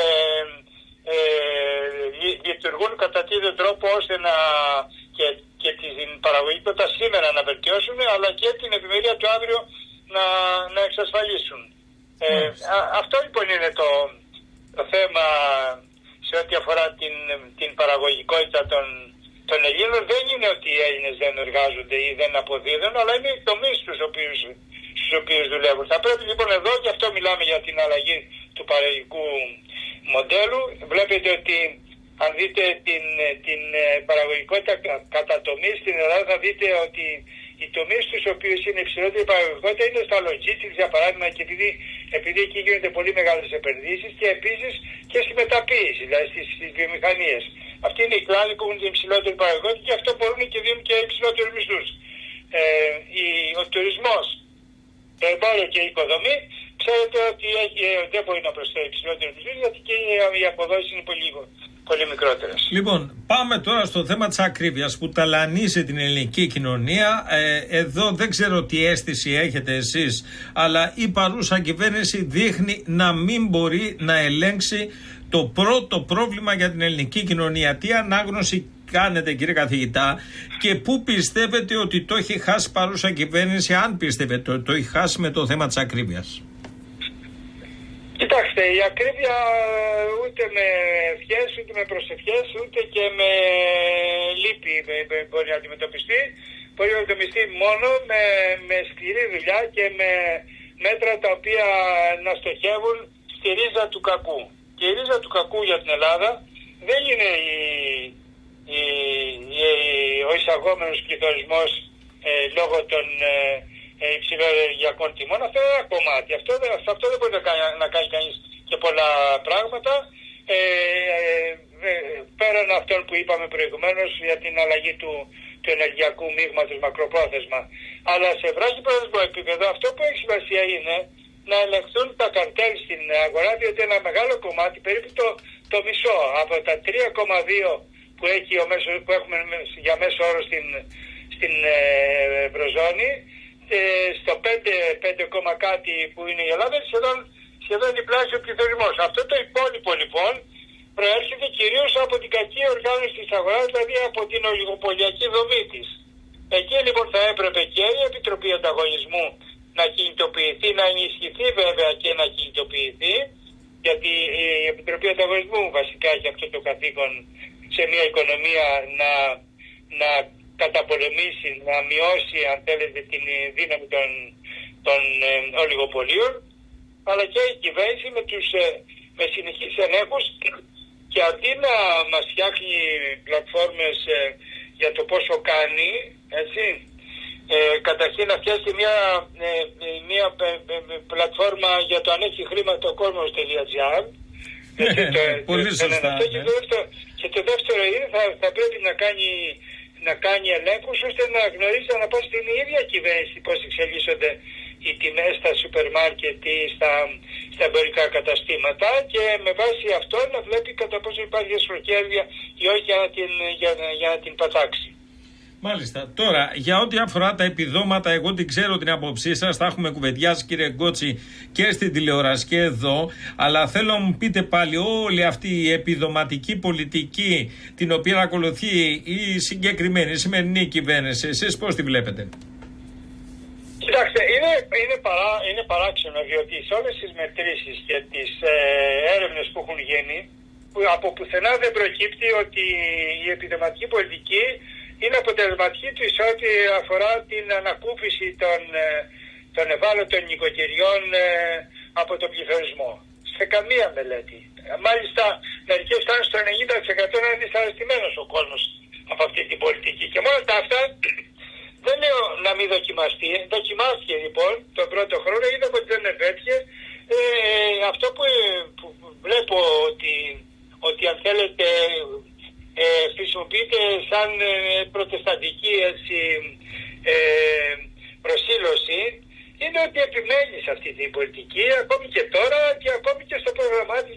λειτουργούν κατά τέτοιο τρόπο ώστε και την παραγωγικότητα σήμερα να βελτιώσουν, αλλά και την ευημερία του αύριο να εξασφαλίσουν. Αυτό λοιπόν είναι το θέμα σε ό,τι αφορά την παραγωγικότητα των Ελλήνων. Δεν είναι ότι οι Έλληνες δεν εργάζονται ή δεν αποδίδουν, αλλά είναι οι τομείς στους οποίους δουλεύουν. Θα πρέπει λοιπόν εδώ, και αυτό μιλάμε για την αλλαγή του παραγωγικού μοντέλου. Βλέπετε ότι αν δείτε την παραγωγικότητα κατά τομείς στην Ελλάδα, θα δείτε ότι οι τομείς στους οποίους είναι υψηλότερη παραγωγικότητα είναι στα logistics, για παράδειγμα, και επειδή εκεί γίνονται πολύ μεγάλες επενδύσεις, και επίσης και στη μεταποίηση, δηλαδή στις βιομηχανίες. Αυτοί είναι οι κλάδοι που έχουν την υψηλότερη παραγωγικότητα και αυτό μπορούν και δίνουν και υψηλότερους μισθούς. Ο τουρισμός, το εμπόριο και η οικοδομή ξέρετε ότι δεν μπορεί να προσφέρει υψηλότερες μισθούς, γιατί και οι αποδόσεις είναι πολύ μικρότερες. Λοιπόν, πάμε τώρα στο θέμα της ακρίβειας που ταλανίζει την ελληνική κοινωνία. Εδώ δεν ξέρω τι αίσθηση έχετε εσείς, αλλά η παρούσα κυβέρνηση δείχνει να μην μπορεί να ελέγξει το πρώτο πρόβλημα για την ελληνική κοινωνία. Τι ανάγνωση κάνετε, κύριε καθηγητά, και πού πιστεύετε ότι το έχει χάσει παρούσα κυβέρνηση, αν πιστεύετε ότι το έχει χάσει με το θέμα της ακρίβειας? Κοιτάξτε, η ακρίβεια ούτε με ευχές, ούτε με προσευχές, ούτε και με λύπη μπορεί να αντιμετωπιστεί. Μπορεί να αντιμετωπιστεί μόνο με σκληρή δουλειά και με μέτρα τα οποία να στοχεύουν στη ρίζα του κακού. Και η ρίζα του κακού για την Ελλάδα δεν είναι ο εισαγόμενος πληθωρισμός λόγω των υψηλών ενεργειακών τιμών. Αυτό είναι ένα κομμάτι. Αυτό δεν μπορεί να κάνει κανείς και πολλά πράγματα. Πέραν αυτών που είπαμε προηγουμένως για την αλλαγή του ενεργειακού μείγματος μακροπρόθεσμα. Αλλά σε βράχυπρόθεσμο επίπεδο αυτό που έχει σημασία είναι να ελεγχθούν τα καρτέλ στην αγορά, διότι ένα μεγάλο κομμάτι, περίπου το μισό από τα 3,2 που έχουμε για μέσο όρο στην Ευρωζώνη, στο 5 κάτι που είναι η Ελλάδα, σχεδόν διπλάσιο πληθωρισμός. Αυτό το υπόλοιπο λοιπόν προέρχεται κυρίως από την κακή οργάνωση της αγοράς, δηλαδή από την ολιγοπολιακή δομή της. Εκεί λοιπόν θα έπρεπε και η Επιτροπή Ανταγωνισμού να κινητοποιηθεί, να ενισχυθεί βέβαια και να κινητοποιηθεί, γιατί η Επιτροπή Ανταγωνισμού βασικά έχει αυτό το καθήκον σε μια οικονομία να καταπολεμήσει, να μειώσει αν θέλετε την δύναμη των ολιγοπολίων, αλλά και η κυβέρνηση με συνεχείς ελέγχους, και αντί να μας φτιάχνει πλατφόρμες για το πόσο κάνει, έτσι, καταρχήν να φτιάξει μια πλατφόρμα για το αν έχει χρήματα ο κόσμος.gr. Πολύ σωστά. Και το δεύτερο είναι θα πρέπει να κάνει ελέγχους, ώστε να γνωρίζει να πάει στην ίδια κυβέρνηση πώς εξελίσσονται οι τιμές στα σούπερ μάρκετ ή στα εμπορικά καταστήματα, και με βάση αυτό να βλέπει κατά πόσο υπάρχει εσχροκέρδεια ή όχι για να την πατάξει. Μάλιστα. Τώρα, για ό,τι αφορά τα επιδόματα, εγώ την ξέρω την άποψή σας, τα έχουμε κουβεντιάσει κύριε Γκότση και στην τηλεόραση και εδώ, αλλά θέλω να μου πείτε πάλι όλη αυτή η επιδοματική πολιτική την οποία ακολουθεί η συγκεκριμένη, η σημερινή κυβέρνηση, εσείς πώς τη βλέπετε? Κοιτάξτε, είναι παράξενο, διότι σε όλες τις μετρήσεις και τις έρευνες που έχουν γίνει, από πουθενά δεν προκύπτει ότι η επιδοματική πολιτική είναι αποτελεσματική της ό,τι αφορά την ανακούφιση των ευάλωτων νοικοκυριών από τον πληθωρισμό. Σε καμία μελέτη. Μάλιστα, μερικές φτάνουν στο 90% να είναι δυσαρεστημένος ο κόσμος από αυτή την πολιτική. Και μόνο αυτά δεν λέω να μην δοκιμαστεί. Δοκιμάστηκε λοιπόν τον πρώτο χρόνο, είδαμε ότι δεν επέτυχε. Αυτό που βλέπω ότι αν θέλετε χρησιμοποιείται σαν προτεσταντική προσήλωση, είναι ότι επιμένει σε αυτή την πολιτική ακόμη και τώρα και ακόμη και στο πρόγραμμά της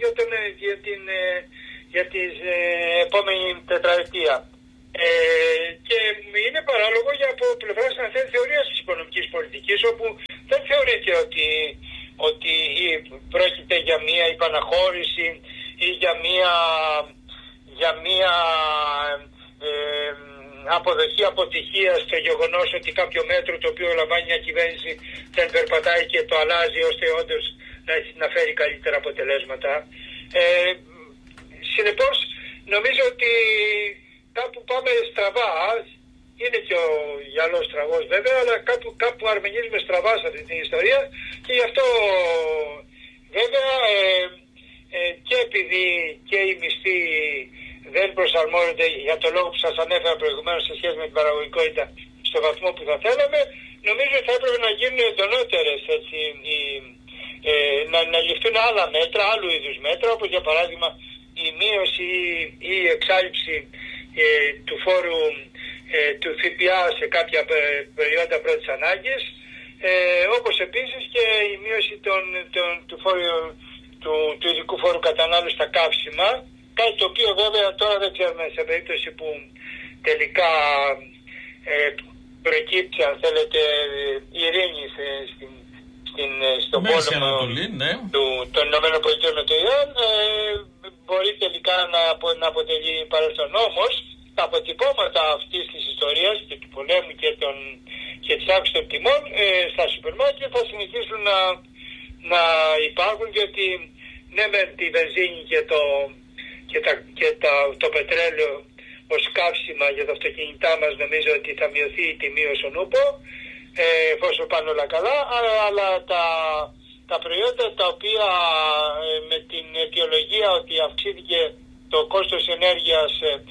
για την επόμενη τετραετία. Και είναι παράλογο για από πλευράς θεωρίας της οικονομικής πολιτικής, όπου δεν θεωρείται ότι πρόκειται για μια υπαναχώρηση ή για μια αποδοχή αποτυχίας στο γεγονός ότι κάποιο μέτρο το οποίο λαμβάνει μια κυβέρνηση δεν περπατάει και το αλλάζει ώστε όντως να φέρει καλύτερα αποτελέσματα. Συνεπώς νομίζω ότι κάπου πάμε στραβά. Είναι και ο γυαλός στραβός βέβαια, αλλά κάπου αρμενίζουμε στραβά σε αυτή την ιστορία, και γι' αυτό βέβαια και επειδή και οι μισθοί δεν προσαρμόζονται για το λόγο που σας ανέφερα προηγουμένως σε σχέση με την παραγωγικότητα στο βαθμό που θα θέλαμε, νομίζω ότι θα έπρεπε να γίνουν εντονότερες, να ληφθούν άλλα μέτρα, άλλου είδους μέτρα, όπως για παράδειγμα η μείωση ή η εξάλειψη του φόρου του ΦΠΑ σε κάποια προϊόντα πρώτης ανάγκης, όπως επίσης και η μείωση των του ειδικού φόρου κατανάλωση στα καύσιμα, κάτι το οποίο βέβαια τώρα δεν ξέρουμε, σε περίπτωση που τελικά προκύψει, αν θέλετε, ειρήνη στον πόλεμο των ΗΠΑ με το Ιράν, μπορεί τελικά να αποτελεί παρελθόν. Όμως τα αποτυπώματα αυτής της ιστορίας και του πολέμου και της αύξησης των τιμών στα σούπερ μάρκετ θα συνεχίσουν να υπάρχουν, γιατί ναι, με τη βενζίνη και το πετρέλαιο ως καύσιμα για τα αυτοκίνητά μας, νομίζω ότι θα μειωθεί η τιμή όσον ούπο, εφόσον πάνε όλα καλά, αλλά τα προϊόντα τα οποία με την αιτιολογία ότι αυξήθηκε το κόστος ενέργειας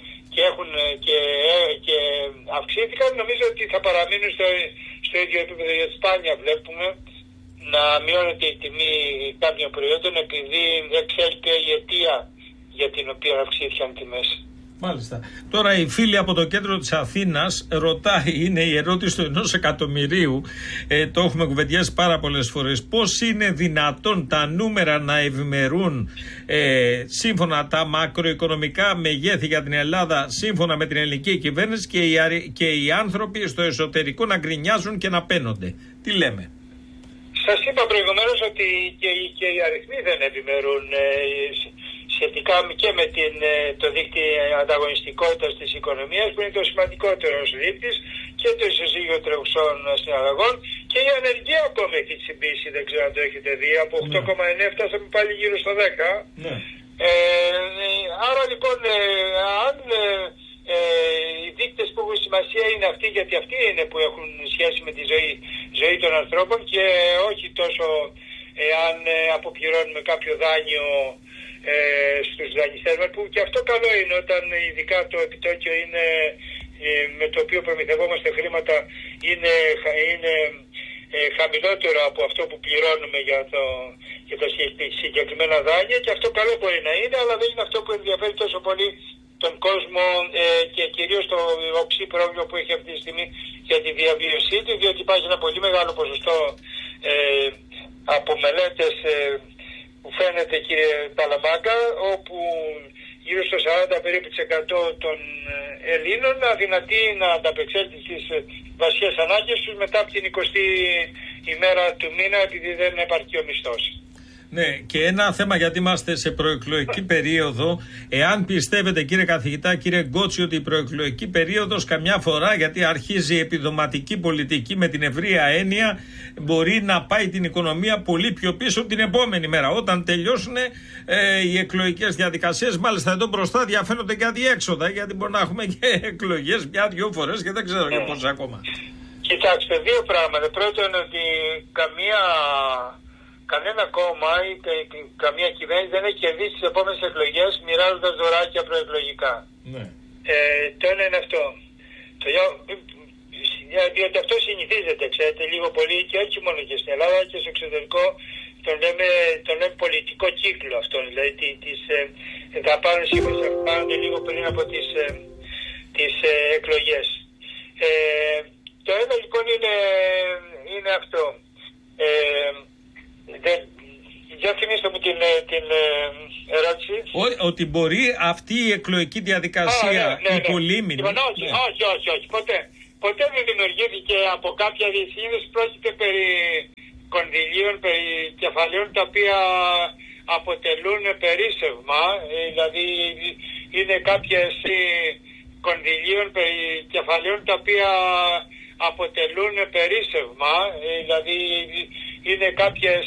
και αυξήθηκαν, νομίζω ότι θα παραμείνουν στο ίδιο επίπεδο. Για σπάνια βλέπουμε να μειώνεται η τιμή κάποιων προϊόντων επειδή εξέλιξε η αιτία για την οποία αυξήθηκαν τιμές. Μάλιστα. Τώρα η φίλη από το κέντρο της Αθήνας ρωτάει, είναι η ερώτηση του 1 εκατομμυρίου, το έχουμε κουβεντιάσει πάρα πολλές φορές, πώς είναι δυνατόν τα νούμερα να ευημερούν σύμφωνα τα μακροοικονομικά μεγέθη για την Ελλάδα, σύμφωνα με την ελληνική κυβέρνηση, και οι άνθρωποι στο εσωτερικό να γκρινιάζουν και να παίνονται. Τι λέμε? Σας είπα προηγουμένως ότι και οι αριθμοί δεν ευημερούν σχετικά και με το δίκτυο ανταγωνιστικότητας της οικονομίας, που είναι το σημαντικότερο ως δείκτης, και το ισοζύγιο τρεχουσών συναλλαγών, και η ανεργία ακόμα έχει τσιμπήσει, δεν ξέρω αν το έχετε δει, από 8,9 φτάσαμε πάλι γύρω στο 10. Ναι. Άρα λοιπόν, αν οι δείκτες που έχουν σημασία είναι αυτοί, γιατί αυτοί είναι που έχουν σχέση με τη ζωή των ανθρώπων, και όχι τόσο αν αποπληρώνουμε κάποιο δάνειο στους δανειστές μας, που και αυτό καλό είναι όταν ειδικά το επιτόκιο είναι, με το οποίο προμηθευόμαστε χρήματα, είναι χαμηλότερο από αυτό που πληρώνουμε για τα συγκεκριμένα δάνεια, και αυτό καλό μπορεί να είναι, αλλά δεν είναι αυτό που ενδιαφέρει τόσο πολύ τον κόσμο, και κυρίως το οξύ πρόβλημα που έχει αυτή τη στιγμή για τη διαβίωσή του, διότι υπάρχει ένα πολύ μεγάλο ποσοστό από μελέτες που φαίνεται, κύριε Παλαμάγκα, όπου γύρω στο 40 περίπου % των Ελλήνων αδυνατεί να ανταπεξέλθει στις βασικές ανάγκες τους μετά από την 20η ημέρα του μήνα, επειδή δεν επαρκεί ο μισθός. Ναι, και ένα θέμα, γιατί είμαστε σε προεκλογική περίοδο, εάν πιστεύετε, κύριε καθηγητά, κύριε Γκότσι, ότι η προεκλογική περίοδος καμιά φορά, γιατί αρχίζει η επιδοματική πολιτική με την ευρεία έννοια, μπορεί να πάει την οικονομία πολύ πιο πίσω την επόμενη μέρα, όταν τελειώσουν οι εκλογικές διαδικασίες. Μάλιστα εδώ μπροστά διαφαίνονται και αδιέξοδα, γιατί μπορεί να έχουμε και εκλογές μια-δυο φορές και δεν ξέρω για πόσα ακόμα. Κοιτάξτε, δύο πράγματα. Πρώτον, ότι κανένα κόμμα ή καμία κυβέρνηση δεν έχει κερδίσει τις επόμενες εκλογές μοιράζοντας δωράκια προεκλογικά. Ναι. Το ένα είναι αυτό. Διότι αυτό συνηθίζεται, ξέρετε, λίγο πολύ, και όχι μόνο και στην Ελλάδα, και στο εξωτερικό τον λέμε πολιτικό κύκλο αυτό. Δηλαδή θα πάρουν λίγο πριν από τις εκλογές. Το ένα λοιπόν είναι αυτό. Για θυμίστε μου την ερώτηση. Ότι μπορεί αυτή η εκλογική διαδικασία, η πολύμηνη. Όχι. Ποτέ δεν δημιουργήθηκε από κάποια διεσύνδεση. Πρόκειται περί κονδυλίων, περί κεφαλαίων τα οποία αποτελούν περίσσευμα. Δηλαδή είναι κάποιες κονδυλίων, περί κεφαλαίων τα οποία αποτελούν περίσσευμα. Δηλαδή είναι κάποιες